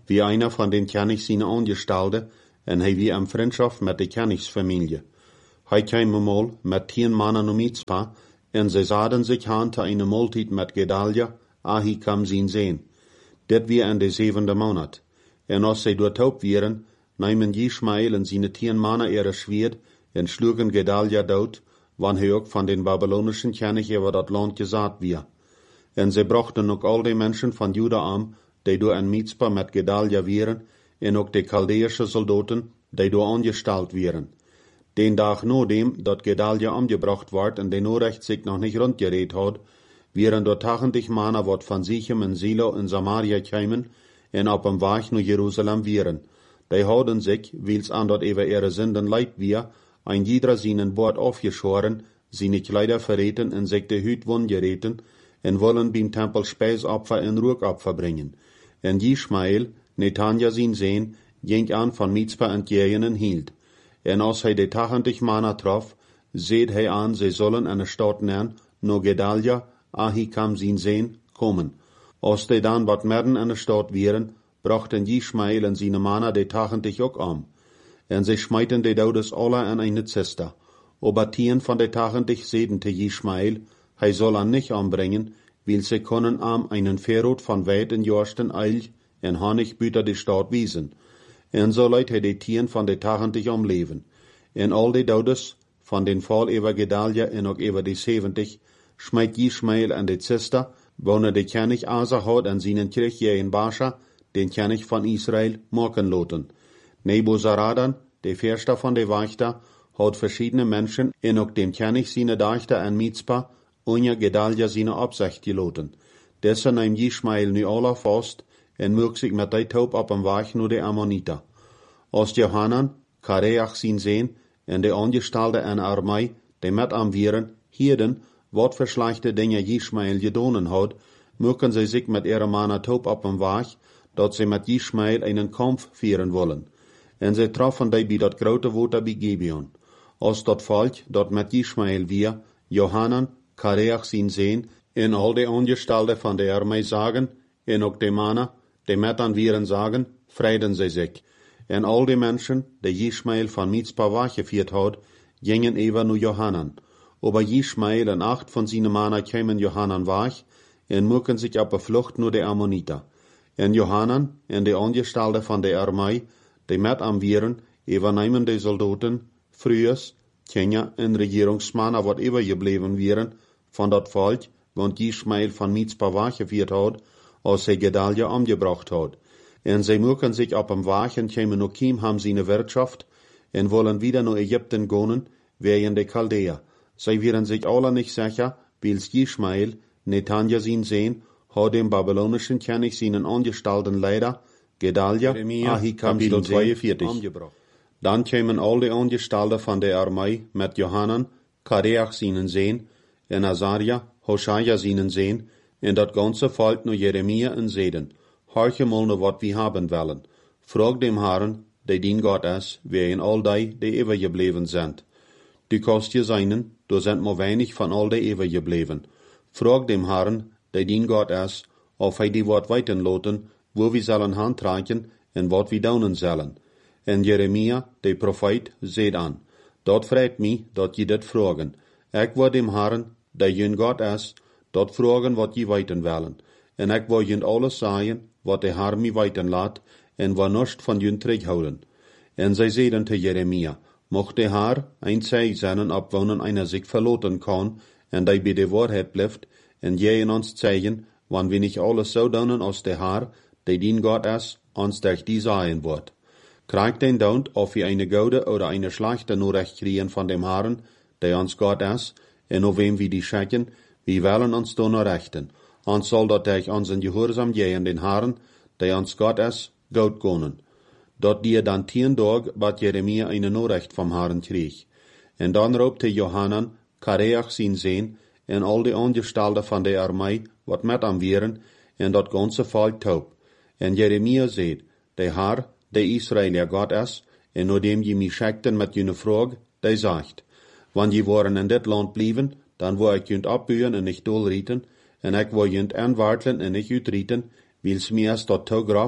Speaker 1: wie einer von den Königs seine Angestellte, en hij wie am Freundschaft met de Königsfamilie. Hij kwam mal met 10 Mannen um Mizpa, en ze zaden sich aan te eine Multit met Gedalia, Ahikam zijn Sehn. Dit weer in de 7e Monat. En als zij doortaub wieren, nahmen Ishmael en seine 10 Mannen ihre Schwert, en schlugen Gedalia dood, wann hij ook van den babylonischen König über dat Land gesaat wier. En ze brachten ook al die Menschen van Juda am, die door in Mizpa met Gedalia wieren, en ook de Chaldeische Soldaten, die door angestalt wieren. Den Tag nachdem dat Gedalia umgebracht ward en de Norecht sich noch nicht rundgeredet had, wieren door 80 Mannen wat van Sichem en Silo in Samaria kämen, en op dem Weg naar Jerusalem wieren. Die hadden sich, wils an dat über ihre Sünden leid wir, ein jeder seinen Bord aufgeschoren, seine Kleider verreten en sich de Hüt wundgereten, en wollen beim Tempel Speisopfer en Ruckopfer bringen. En Ishmael, Netanja sein Sehn, ging an von Mizpa entgegen en hielt. En als hij de 80 Mannen trof, seht hij an, sie sollen eine Stadt nennen, no Gedalia, Ahikam sein Sehn, kommen. Als die dann wat merden in der Stadt wieren, brachten Ishmael en seine Mannen de 80 ook om. En sie schmeiten de Daudes alle in eine Ziste. Aber 10 von de 80 seden te Ishmael, hij soll an nicht umbringen, weil sie können am einen Verrot von weit in Jorsten Eilch en Honig büter de Stadt wiesen. En so leidt hij de 10 van de 80 omleven. En al de Daudes van den Fall über Gedalia en ook über de 70, schmeit Ishmael an de Ziste, wanneer de König Asa had en seinen Krieg in Bascha, den König von Israel, machen loten. Nebuzaradan, de Verster von de Wächter, hat verschiedene Menschen en ook dem König seine Dächter en Mizpa, ohne Gedalia seine Absicht geloten. Dessen nahm Ishmael nu alle vast, en mög sich met die Taub op dem Weg nur de Ammoniter. Als Johanan, Kareach sein Sehn, en de Angestellte en Armei, die met am Vieren, hierden, wat für schlechte Dinge Ishmael gedonen hat, mögen sie sich mit ihrer Mann Taub op dem Weg, dat sie mit Ishmael einen Kampf führen wollen. En sie trafen die bei dat grote Water bei Gibeon. Als dat Volk, dat mit Ishmael wir, Johanan, Kareach sein Sehn, en all die Angestellte von der Armee sagen, en ook de Männer, die met an Vieren sagen, freiden sie sich. En all die Menschen, die Ishmael von Mizpa weggeführt hat, gingen über nu Johanan. Aber Ishmael en 8 von seinen Männern kämen Johanan weg, en mögen sich op de Flucht nur de Ammoniter. En Johanan en de Angestellte von der Armee, die met am Vieren, übernehmen de Soldaten, frühers, Kinder en Regierungsmänner, wat übergebleven wieren, von dat Volk, want Ishmael von Mizpa weggeführt hat, als hij Gedalia umgebracht hat. En sie mögen sich op dem Weg en kämen noch kiem haben seine Wirtschaft, en wollen wieder nach Ägypten gehen, wegen de Chaldea. Sie wären sich alle nicht sicher, wils Ishmael, Netanja sein Sehn, hat dem babylonischen König seinen angestellten Leiter, Gedalia, Ahikam sein Sehn, umgebracht. Dann kämen all die Angestellten von der Armee mit Johanan, Kareach seinen Sehn, en Azaria, Hoshaja seinen Sehn, en dat ganze Volk nur Jeremia en Seden. Horche mal nur wat wir haben wollen. Frag dem Herrn, der dien Gott ist, wer in all die übergeblieben sind. Du kannst dir seinen, du sind nur wenig von all die übergeblieben. Frag dem Herrn, der dien Gott ist, ob hij die wat weiten loten, wo wir sollen handreichen en wat wir daunen sollen. En Jeremia, der Prophet, seht an. Dort fragt mich, dat je dit fragen. Ik wil dem Herrn, der jün Gott ist, dat fragen wat je weiten wollen. En ik wil jün alles sagen, wat der Herr mi weiten laat, en wat nicht von jün terughouden. En zij zeiden te Jeremia, mocht der Herr ein Zeig sein, ab wonen einer sich verloten kann, en die bei der Wahrheit bleibt, en je in uns zeigen, wann wir nicht alles so donen als der Herr, der dien Gott ist, uns durch die sagen wird. Kriegt den Daunt, ob wir eine gute oder eine schlechte Nachricht kriegen von dem Herrn, der uns Gott ist, en auf wem wir die schicken, wir wollen uns da noch rechten. Uns soll dat durch unseren Gehorsam gehen den Herrn, der uns Gott ist, gut gehen. Dort die dann 10 Tage, wat Jeremia eine Nachricht vom Herrn krieg. En dann raubte Johanan, Kareach sein Sehn, en all die Angestellten von der Armee, wat met am Vieren, en dat ganze Volk taub. En Jeremia seht, der Herr, der Israel Gott ist, en nur dem je mich schickten mit jene Frage, der sagt, wann je waren in dit Land blieben, dann wo ik junt abbühen en nicht dolrieten, en ik wo junt anwartelen en nicht utrieten, wils mir es dat toograf,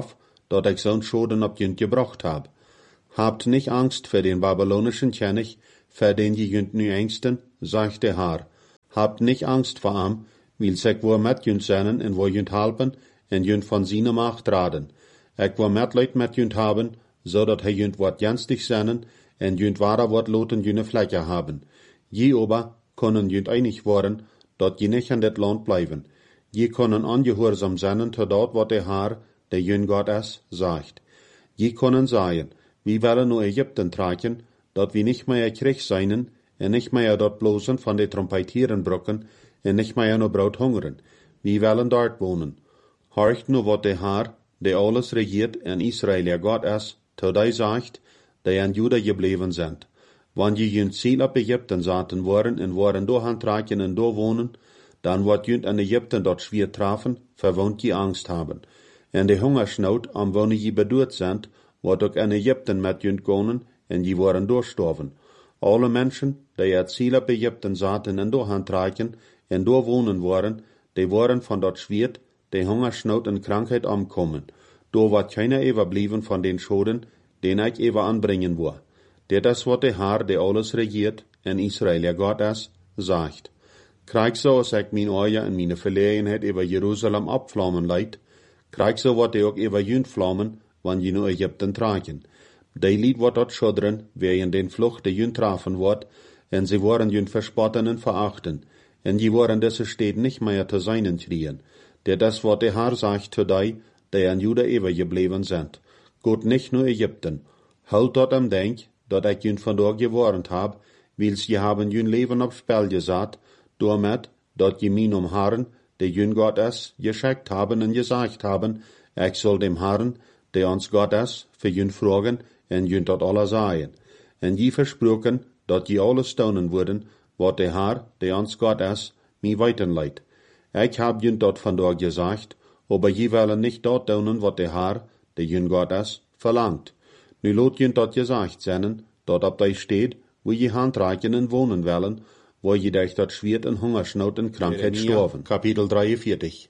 Speaker 1: dat ik zo'n Schoden op junt gebracht heb. Habt nicht Angst voor den babylonischen König, voor den je junt nu ängsten, sagt der Herr. Habt nicht Angst vor ihm, weil ik wohl met junt zijn en wo junt helpen, en junt van zijn macht raden. Ik wil Mitleid met junt haben, zodat hij junt wat jenstig zijn, en junt ware wat loten june vlekken haben. Je aber können junt einig worden, dat je nicht in dit land blijven. Je können ongehoorzaam zijn tot dat wat de Herr, der jun God is, sagt. Je können sagen, wie willen nu Ägypten tragen, dat we nicht mehr Krieg seien, en nicht mehr dort bloßen von de Trompetieren brocken, en nicht mehr no Brot hungern. We willen dort wohnen. Horcht nu wat de Herr, der alles regiert en Israel ja Gott is, tot hij sagt, die an Juda gebleven sind. Wann je junt Ziel op Ägypten zaten worden en waren doorhan tragen en door wohnen, dan wordt junt an Ägypten dort schwer trafen, verwohnt je Angst haben. En de Hungersnood am wonen je bedoeld sind, wordt ook in Ägypten met junt gonen en je waren doorstorven. Alle mensen, die het Ziel op Ägypten zaten en doorhan tragen en door wonen waren, die waren van dat schwert, de Hungersnood en krankheid omkomen. Door wordt keiner overbleven van den Schoden, den ik even aanbrengen wil. Dit is wat de Herr, die alles regiert en Israel ja God is, zegt. Krijg zo als ik mijn ogen en mijn verlegenheid over Jeruzalem opvlammen leid, krijg zo wat hij ook over junt vlammen, wanneer je nu Ägypten tragen. Die lied wordt dat schudderen, wegen den Flucht die junt trafen wordt, en ze worden junt verspotten en verachten, en je worden deze steden nicht mehr te seinen kriegen. Dit is wat de Herr zegt zu die an Juda overgebleven sind. Gut nicht nur Ägypten. Halt dort am denk, dat ik junt vandaag gewarnt heb, wils je hebben jun leven op spel gezet, doormet dat je mijn Herren, die jun God is, geschickt hebben en gezegd hebben, ik zal dem Herren, die ons God is, voor jun vragen en jun dat alle zeggen. En je versproken, dat je alles staunen worden, wat de Herr, die ons God is, mij weitenleidt. Ik heb jun dat vandaag gezegd, aber je willen nicht dat doen wat de Herr, die jun God is, verlangt. Nu laat jun dat gezegd zijn, dat op die steed, wo je handreichen en wonen willen, wo je durch dat schwert en Hungersnood en krankheid storven. Kapitel 43.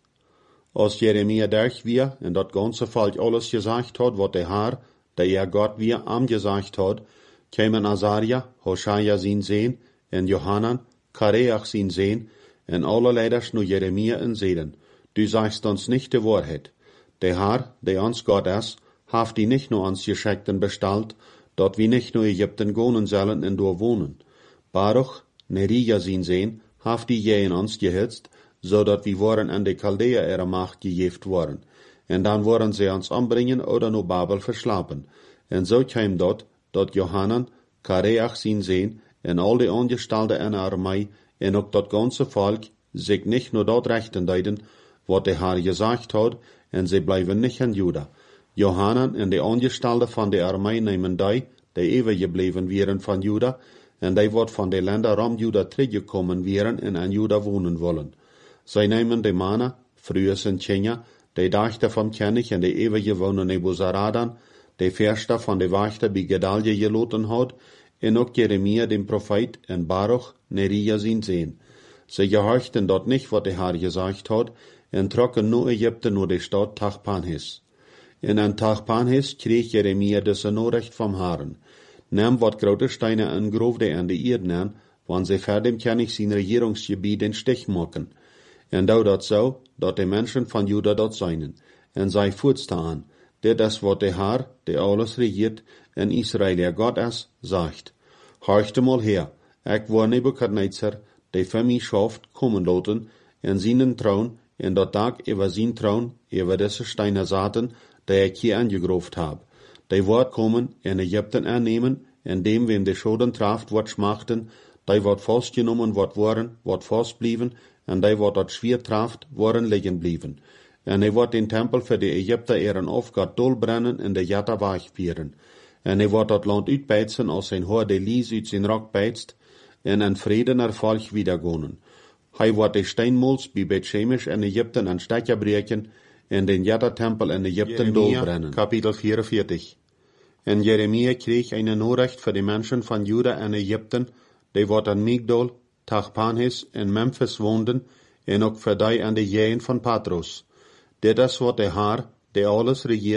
Speaker 1: Als Jeremia durch wir, en dat ganze Volk alles gesagt hat, wat de Herr, der Gott wir am gesagt hat, kämen Azaria, Hoshaja sin sehen, en Johanan, Kareach sin sehen, en alle leiders nu Jeremia en zeden. Du sagst uns nicht die Wahrheit. Der Herr, der uns Gott ist, haft die nicht nur uns Geschickten bestellt, dort wir nicht nur Ägypten gonen sollen en dort wohnen. Baruch, Nerija sin sehen, haft die je in uns gehitzt, so dat wir waren an de Chaldea ihrer Macht gejeft worden. En dan worden sie uns umbringen oder nur Babel verschlapen. En so käm dort Johanan, Kareach sin sehen, en al die Angestellte in der Armee, en ook dat ganze Volk, sich nicht nur dort rechten deuten, wat der Herr gesagt hat, en sie bleiben nicht in Juda. Johanan en de Angestellte van de Armee nemen die overgebleven wären van Juda, en die wordt van de Länder rom Juda teruggekommen wären en aan Juda wohnen wollen. Zij nemen de Mana, früher sind Tjenja, de Dachter vom König en de overgewonnen Nebuzaradan, de Verster van de Wachter bij Gedalje geloten had, en ook Jeremia den Prophet en Baruch, Nerija sin sehen. Sie gehorchten dort nicht, wat de Herr gesagt hat, en trokken nu Ägypten nur de Stadt Tachpanhes. En an Tachpanhes kreeg Jeremia deze Nachricht vom Herrn. Nahm wat grote Steine en groefde an de Erde an, wann sie ver dem König sein Regierungsgebiet den Stich machen. En dou dat so, dat de Menschen van Juda dort seien. En zij voortstaan, dit is wat de Herr, der alles regiert, en Israel der Gott is, sagt. Horchte mal her, ik war Nebukadnezar, der für mich schafft, kommen laten, en seinen Traun, en dat Tag über sein Traun, über diese Steine zaten, die ik hier angegroft hab. Die wordt kommen, en Ägypten annehmen, en dem, wem de Schoden traft, wordt schmachten, die wordt vastgenommen, wordt vastblieben, en die wordt dat schwer traft, worden liggen blieben. En hij wordt den Tempel für die Ägypter ihren Aufgott dolbrennen en de Jatta wegvieren. En hij wordt dat land uitbeizen, als zijn Haar de Lies uit zijn Rock beizt, en een Vrede naar Volk wiedergonen. Hij wordt de Steinmols bij Bet-Shemesh in Ägypten aan Stecker breken, en den Jatta-Tempel in Ägypten dolbrennen. Kapitel 44. En Jeremia kreeg eine Nachricht für die Menschen von Juda en Ägypten, die wat an Migdol, Tachpanhes en Memphis woonden, en ook für die an de Jäen von Patros. Dit is wat de Herr, der alles regiert,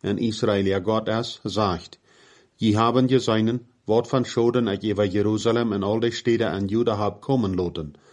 Speaker 1: en Israel ja Gott is, sagt, je haben je seinen, wat van Schoden ik über Jerusalem en al die Städte an Juda hab kommen laten,